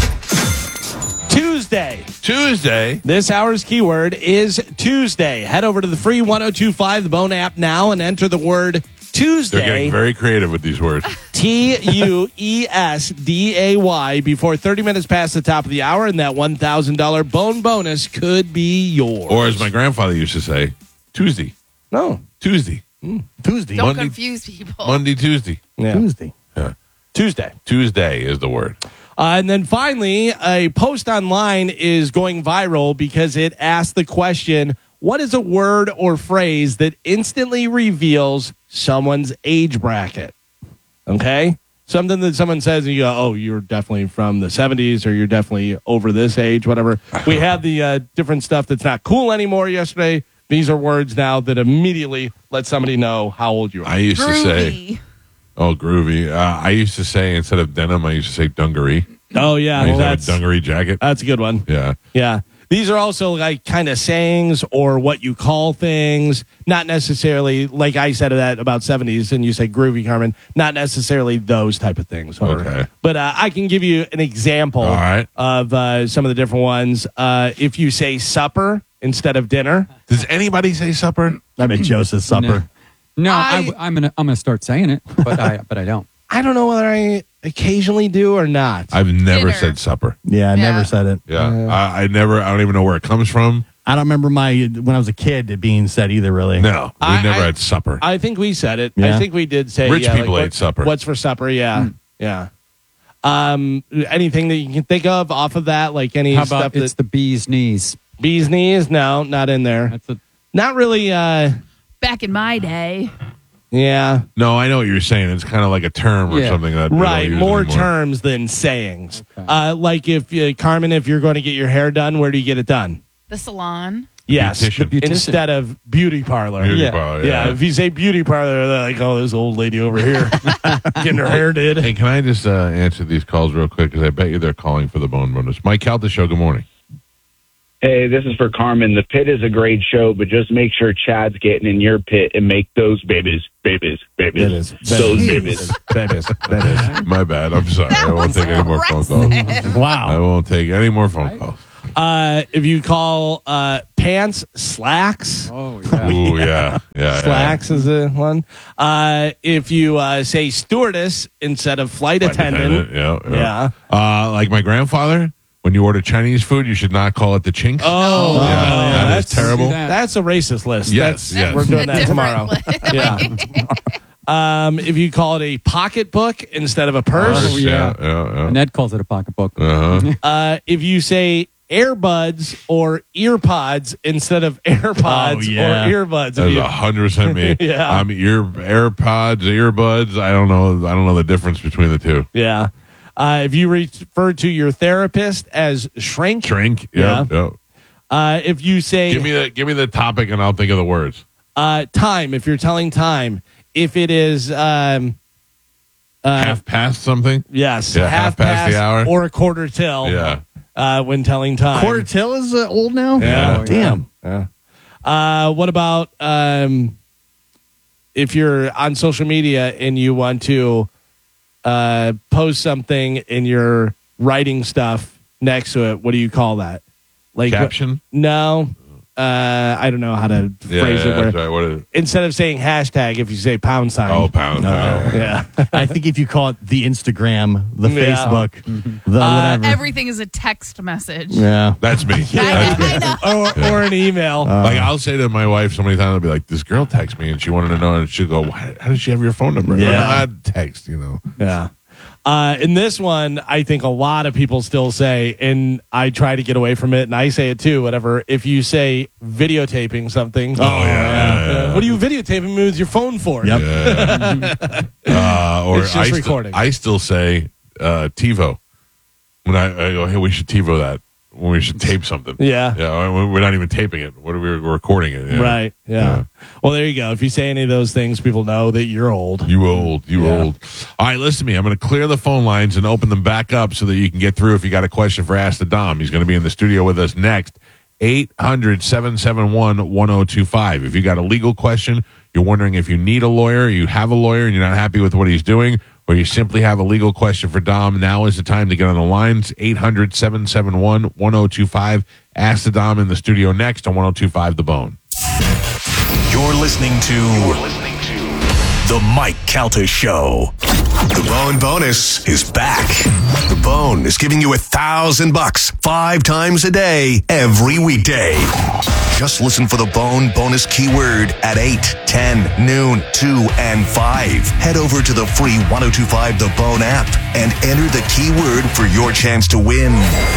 Tuesday. Tuesday. This hour's keyword is Tuesday. Head over to the free one oh two five The Bone app now and enter the word They're Tuesday. getting very creative with these words. T U E S D A Y before thirty minutes past the top of the hour, and that one thousand dollars bone bonus could be yours. Or as my grandfather used to say, Tuesday. no. Tuesday. Tuesday. Don't Monday- confuse people. Monday, Tuesday. Yeah. Tuesday. Tuesday. Tuesday is the word. Uh, and then finally, a post online is going viral because it asked the question, what is a word or phrase that instantly reveals someone's age bracket? Okay? Something that someone says and you go, oh, you're definitely from the seventies or you're definitely over this age, whatever. We have the uh, different stuff that's not cool anymore yesterday. These are words now that immediately let somebody know how old you are. I used to say, Groovy. oh, groovy. Uh, I used to say, instead of denim, I used to say dungaree. oh, yeah. I used to have That's, a dungaree jacket. that's a good one. Yeah. Yeah. These are also like kind of sayings or what you call things, not necessarily like I said that about seventies and you say groovy, Carmen, not necessarily those type of things. Or- Okay. But uh, I can give you an example All right. of uh, some of the different ones. Uh, if you say supper instead of dinner, Does anybody say supper? I bet Joe says supper. No, I- I, am gonna I'm gonna start saying it, but I but I don't. I don't know whether I occasionally do or not. I've never Dinner. said supper. Yeah, I Yeah. never said it. Yeah. I, I never, I don't even know where it comes from. I don't remember my when I was a kid it being said either. Really. No. We I- never I- had supper. I think we said it. I Yeah. think we did say Rich yeah, people like, ate supper. What's for supper? Yeah. Yeah. Um, anything that you can think of off of that, like any How stuff about that it's the bee's knees? bee's knees? No, not in there. That's a Not really. Uh, Back in my day. yeah, no, I know what you're saying. It's kind of like a term or Yeah. something that they don't right. use More anymore. terms than sayings. Okay. Uh, like if uh, Carmen, if you're going to get your hair done, where do you get it done? The salon. Yes, Beautician. The beautician. instead of beauty parlor. Beauty Yeah. parlor, Yeah, if you say beauty parlor, they're like, oh, this old lady over here getting her hair did. Hey, can I just uh, answer these calls real quick? Because I bet you they're calling for the bone bonus. Mike Calta Show, good morning. Hey, this is for Carmen. The pit is a great show, but just make sure Chad's getting in your pit and make those babies, babies, babies, those babies. Babies, babies. My bad. I'm sorry. That I won't was take any more phone calls. aggressive. I Wow. won't take any more phone calls. Uh, if you call uh, pants slacks, Oh, yeah. Ooh, yeah. Yeah. slacks is a one. Uh, if you uh, say stewardess instead of flight, Yeah. attendant, Yeah. Yeah. Uh, like my grandfather, when you order Chinese food, you should not call it the Chinks. oh, Yeah, that is that's terrible. See that. That's a racist list. Yes, That's, yes. We're doing A that different tomorrow. list. Yeah. Um, if you call it a pocketbook instead of a purse, Oh, yeah. Yeah. Yeah. Ned calls it a pocketbook. Uh-huh. uh, if you say earbuds or earpods instead of AirPods Oh, yeah. or earbuds, if That's you- a hundred percent me. Yeah. I'm ear AirPods, earbuds. I don't know. I don't know the difference between the two. yeah. Uh, if you refer to your therapist as shrink, Shrink. Yeah. Yeah. yeah. uh, if you say Give me the give me the topic and I'll think of the words. uh, time, if you're telling time, if it is um, uh, half past something. yes, Yeah, half past the hour. or a quarter till, Yeah. uh, when telling time. Quarter till is uh, old now? Yeah. Oh, Damn. Uh, what about um, if you're on social media and you want to uh, post something and you're writing stuff next to it? What do you call that? Like Caption. No, uh, I don't know how to Yeah. phrase it. Where, That's right. What is it? instead of saying hashtag, if you say pound sign. Oh, pound. Yeah. yeah. I think if you call it the Instagram, the Yeah. Facebook, the whatever. Everything is a text message. yeah. That's me. I know. I know. or, or an email. Like I'll say to my wife so many times, I'll be like, "This girl texted me and she wanted to know," and she'll go, Why, "How does she have your phone number?" Yeah. I'd text, you know. Yeah. Uh, in this one, I think a lot of people still say, and I try to get away from it, and I say it too, whatever. If you say videotaping something, Oh, yeah, yeah, yeah. what are you videotaping me with your phone for? Yep. Uh, or It's just I, sti- recording. I still say uh, TiVo when I, I go, "Hey, we should TiVo that when we should tape something." Yeah. Yeah, we're not even taping it. What are we we're recording it? Yeah. Right. Yeah. Yeah. Well, there you go. If you say any of those things, people know that you're old. You old, you Yeah. old. All right, listen to me. I'm going to clear the phone lines and open them back up so that you can get through if you got a question for Ask the Dom. He's going to be in the studio with us next. eight hundred, seven seven one, one oh two five. If you got a legal question, you're wondering if you need a lawyer, you have a lawyer and you're not happy with what he's doing, or you simply have a legal question for Dom, now is the time to get on the lines. eight hundred, seven seven one, one oh two five. Ask the Dom in the studio next on one oh two five The Bone. You're listening to The Mike Calta Show. The Bone Bonus is back. The Bone is giving you a thousand bucks five times a day, every weekday. Just listen for the Bone Bonus keyword at eight, ten, noon, two, and five. Head over to the free one oh two five The Bone app and enter the keyword for your chance to win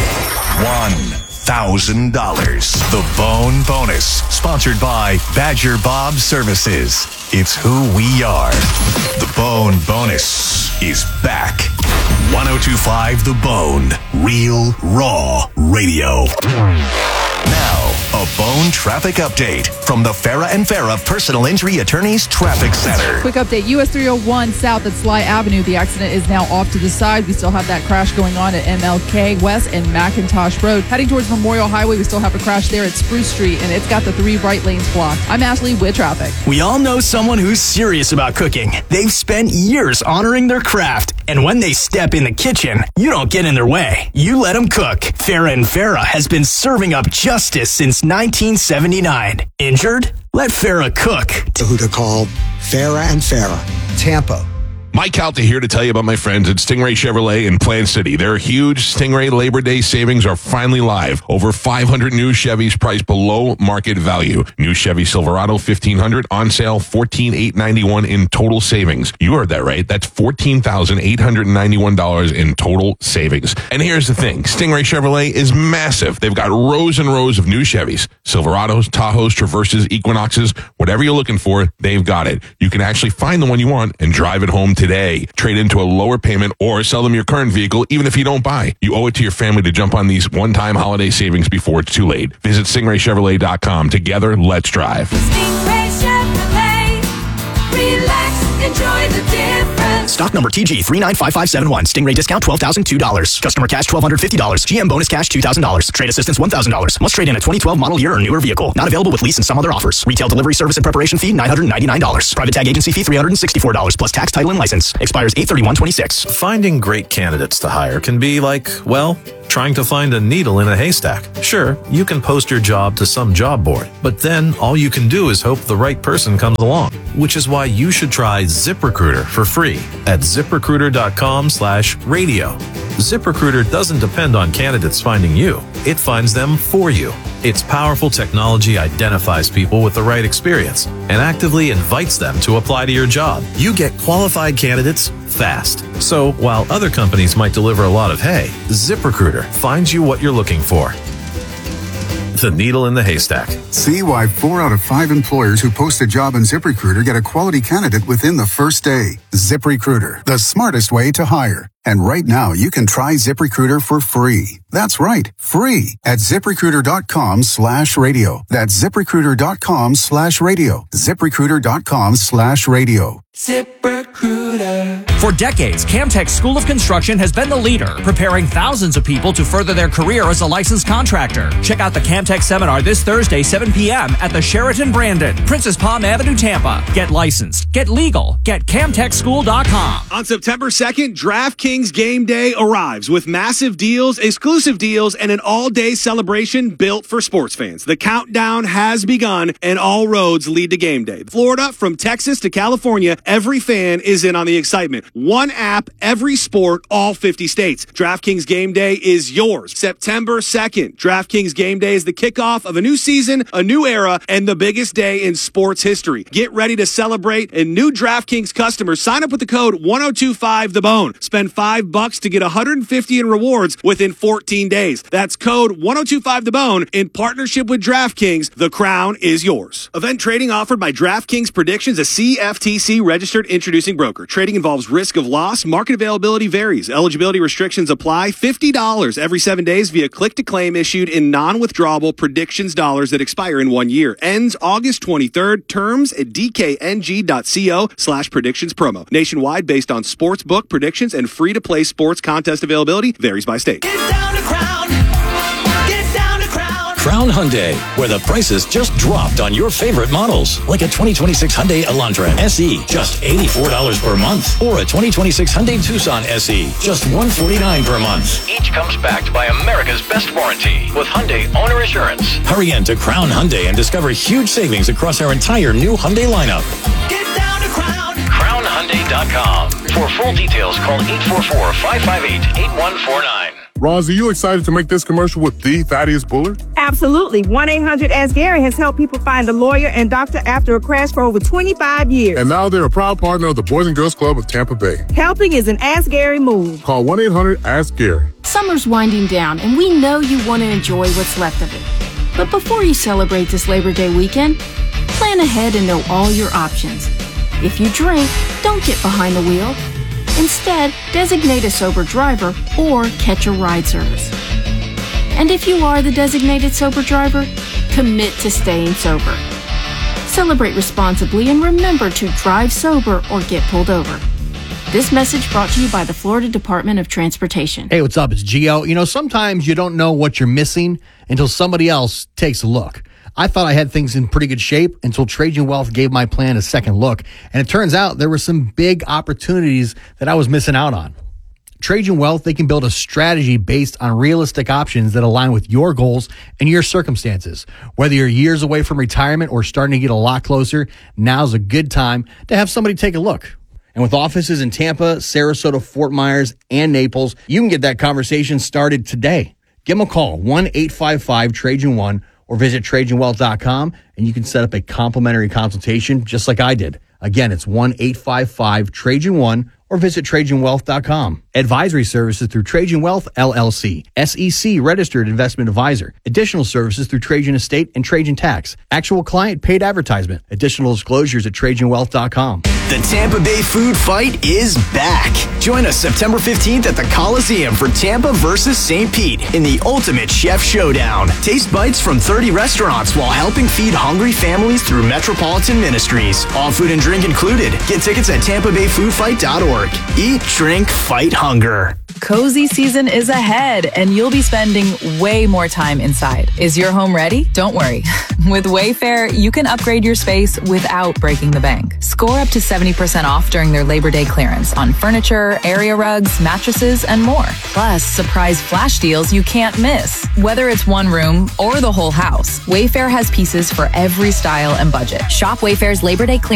one thousand dollars. The Bone Bonus, sponsored by Badger Bob Services. It's who we are. The Bone Bonus is back. one oh two five The Bone, real, raw radio. Now, a Bone traffic update from the Farah and Farah Personal Injury Attorneys Traffic Center. Quick update, U S three oh one south at Sly Avenue. The accident is now off to the side. We still have that crash going on at M L K West and McIntosh Road. Heading towards Memorial Highway, we still have a crash there at Spruce Street, and it's got the three right lanes blocked. I'm Ashley with traffic. We all know someone who's serious about cooking. They've spent years honoring their craft, and when they step in the kitchen, you don't get in their way. You let them cook. Farah and Farah has been serving up justice since nineteen seventy-nine. Injured? Let Farah cook. Who to call Farah and Farah, Tampa. Mike Calta here to tell you about my friends at Stingray Chevrolet in Plant City. Their huge Stingray Labor Day savings are finally live. Over five hundred new Chevys priced below market value. New Chevy Silverado fifteen hundred on sale fourteen thousand eight hundred ninety-one dollars in total savings. You heard that right. That's fourteen thousand eight hundred ninety-one dollars in total savings. And here's the thing. Stingray Chevrolet is massive. They've got rows and rows of new Chevys, Silverados, Tahoes, Traverses, Equinoxes, whatever you're looking for, they've got it. You can actually find the one you want and drive it home today. today. Trade into a lower payment or sell them your current vehicle even if you don't buy. You owe it to your family to jump on these one-time holiday savings before it's too late. Visit stingray chevrolet dot com. Together, let's drive. Stingray Chevrolet. Relax, enjoy the difference. Stock number T G three nine five five seven one. Stingray discount twelve thousand two dollars. Customer cash twelve hundred fifty dollars. G M bonus cash two thousand dollars. Trade assistance one thousand dollars. Must trade in a twenty twelve model year or newer vehicle. Not available with lease and some other offers. Retail delivery service and preparation fee nine hundred ninety-nine dollars. Private tag agency fee three hundred sixty-four dollars plus tax, title, and license. Expires eight thirty-one twenty-six. Finding great candidates to hire can be like, well, trying to find a needle in a haystack. Sure, you can post your job to some job board, but then all you can do is hope the right person comes along, which is why you should try ZipRecruiter for free at ZipRecruiter.com slash radio. ZipRecruiter doesn't depend on candidates finding you. It finds them for you. Its powerful technology identifies people with the right experience and actively invites them to apply to your job. You get qualified candidates fast. So while other companies might deliver a lot of hay, ZipRecruiter finds you what you're looking for. The needle in the haystack. See why four out of five employers who post a job on ZipRecruiter get a quality candidate within the first day. ZipRecruiter, the smartest way to hire. And right now, you can try ZipRecruiter for free. That's right, free at ZipRecruiter.com slash radio. That's ZipRecruiter.com slash radio. ZipRecruiter.com slash radio. ZipRecruiter. For decades, Camtech School of Construction has been the leader, preparing thousands of people to further their career as a licensed contractor. Check out the Camtech seminar this Thursday, seven p.m. at the Sheraton Brandon, Princess Palm Avenue, Tampa. Get licensed, get legal, get camtech school dot com. On September second, DraftKings Game Day arrives with massive deals, exclusive deals, and an all-day celebration built for sports fans. The countdown has begun, and all roads lead to game day. Florida, from Texas to California, every fan is in on the excitement. One app, every sport, all fifty states. DraftKings Game Day is yours. September second, DraftKings Game Day is the kickoff of a new season, a new era, and the biggest day in sports history. Get ready to celebrate, and new DraftKings customers sign up with the code one oh two five the bone. Spend five bucks to get one hundred fifty in rewards within fourteen days. That's code one oh two five the bone in partnership with DraftKings. The crown is yours. Event trading offered by DraftKings Predictions, a C F T C registered introducing broker. Trading involves risk of loss. Market availability varies. Eligibility restrictions apply. fifty dollars every seven days via click-to-claim issued in non-withdrawable predictions dollars that expire in one year. Ends August twenty-third. Terms at dkng.co slash predictions promo. Nationwide based on sportsbook predictions and free-to-play sports contest availability varies by state. Get down to Crown. Get down to Crown. Crown Hyundai, where the prices just dropped on your favorite models. Like a twenty twenty-six Hyundai Elantra S E, just eighty-four dollars per month. Or a twenty twenty-six Hyundai Tucson S E, just one hundred forty-nine dollars per month. Each comes backed by America's best warranty with Hyundai Owner Assurance. Hurry in to Crown Hyundai and discover huge savings across our entire new Hyundai lineup. Get down to Crown. crown hyundai dot com. For full details, call eight four four, five five eight, eight one four nine. Roz, are you excited to make this commercial with the Thaddeus Bullard? Absolutely. one eight hundred ask Gary has helped people find a lawyer and doctor after a crash for over twenty-five years. And now they're a proud partner of the Boys and Girls Club of Tampa Bay. Helping is an Ask Gary move. Call one eight hundred ask Gary. Summer's winding down, and we know you want to enjoy what's left of it. But before you celebrate this Labor Day weekend, plan ahead and know all your options. If you drink, don't get behind the wheel. Instead, designate a sober driver or catch a ride service. And if you are the designated sober driver, commit to staying sober. Celebrate responsibly and remember to drive sober or get pulled over. This message brought to you by the Florida Department of Transportation. Hey, what's up? It's Gio. You know, sometimes you don't know what you're missing until somebody else takes a look. I thought I had things in pretty good shape until Trajan Wealth gave my plan a second look. And it turns out there were some big opportunities that I was missing out on. Trajan Wealth, they can build a strategy based on realistic options that align with your goals and your circumstances. Whether you're years away from retirement or starting to get a lot closer, now's a good time to have somebody take a look. And with offices in Tampa, Sarasota, Fort Myers, and Naples, you can get that conversation started today. Give them a call, one eight five five Trajan one, or visit Trajan Wealth dot com, and you can set up a complimentary consultation just like I did. Again, it's one eight five five Trajan one, or visit Trajan Wealth dot com. Advisory services through Trajan Wealth, L L C. S E C registered investment advisor. Additional services through Trajan Estate and Trajan Tax. Actual client paid advertisement. Additional disclosures at Trajan Wealth dot com. The Tampa Bay Food Fight is back. Join us September fifteenth at the Coliseum for Tampa versus Saint Pete in the Ultimate Chef Showdown. Taste bites from thirty restaurants while helping feed hungry families through Metropolitan Ministries. All food and drink included. Get tickets at tampa bay food fight dot org. Eat, drink, fight hunger. Cozy season is ahead, and you'll be spending way more time inside. Is your home ready? Don't worry. With Wayfair, you can upgrade your space without breaking the bank. Score up to seventy percent off during their Labor Day clearance on furniture, area rugs, mattresses, and more. Plus, surprise flash deals you can't miss. Whether it's one room or the whole house, Wayfair has pieces for every style and budget. Shop Wayfair's Labor Day clearance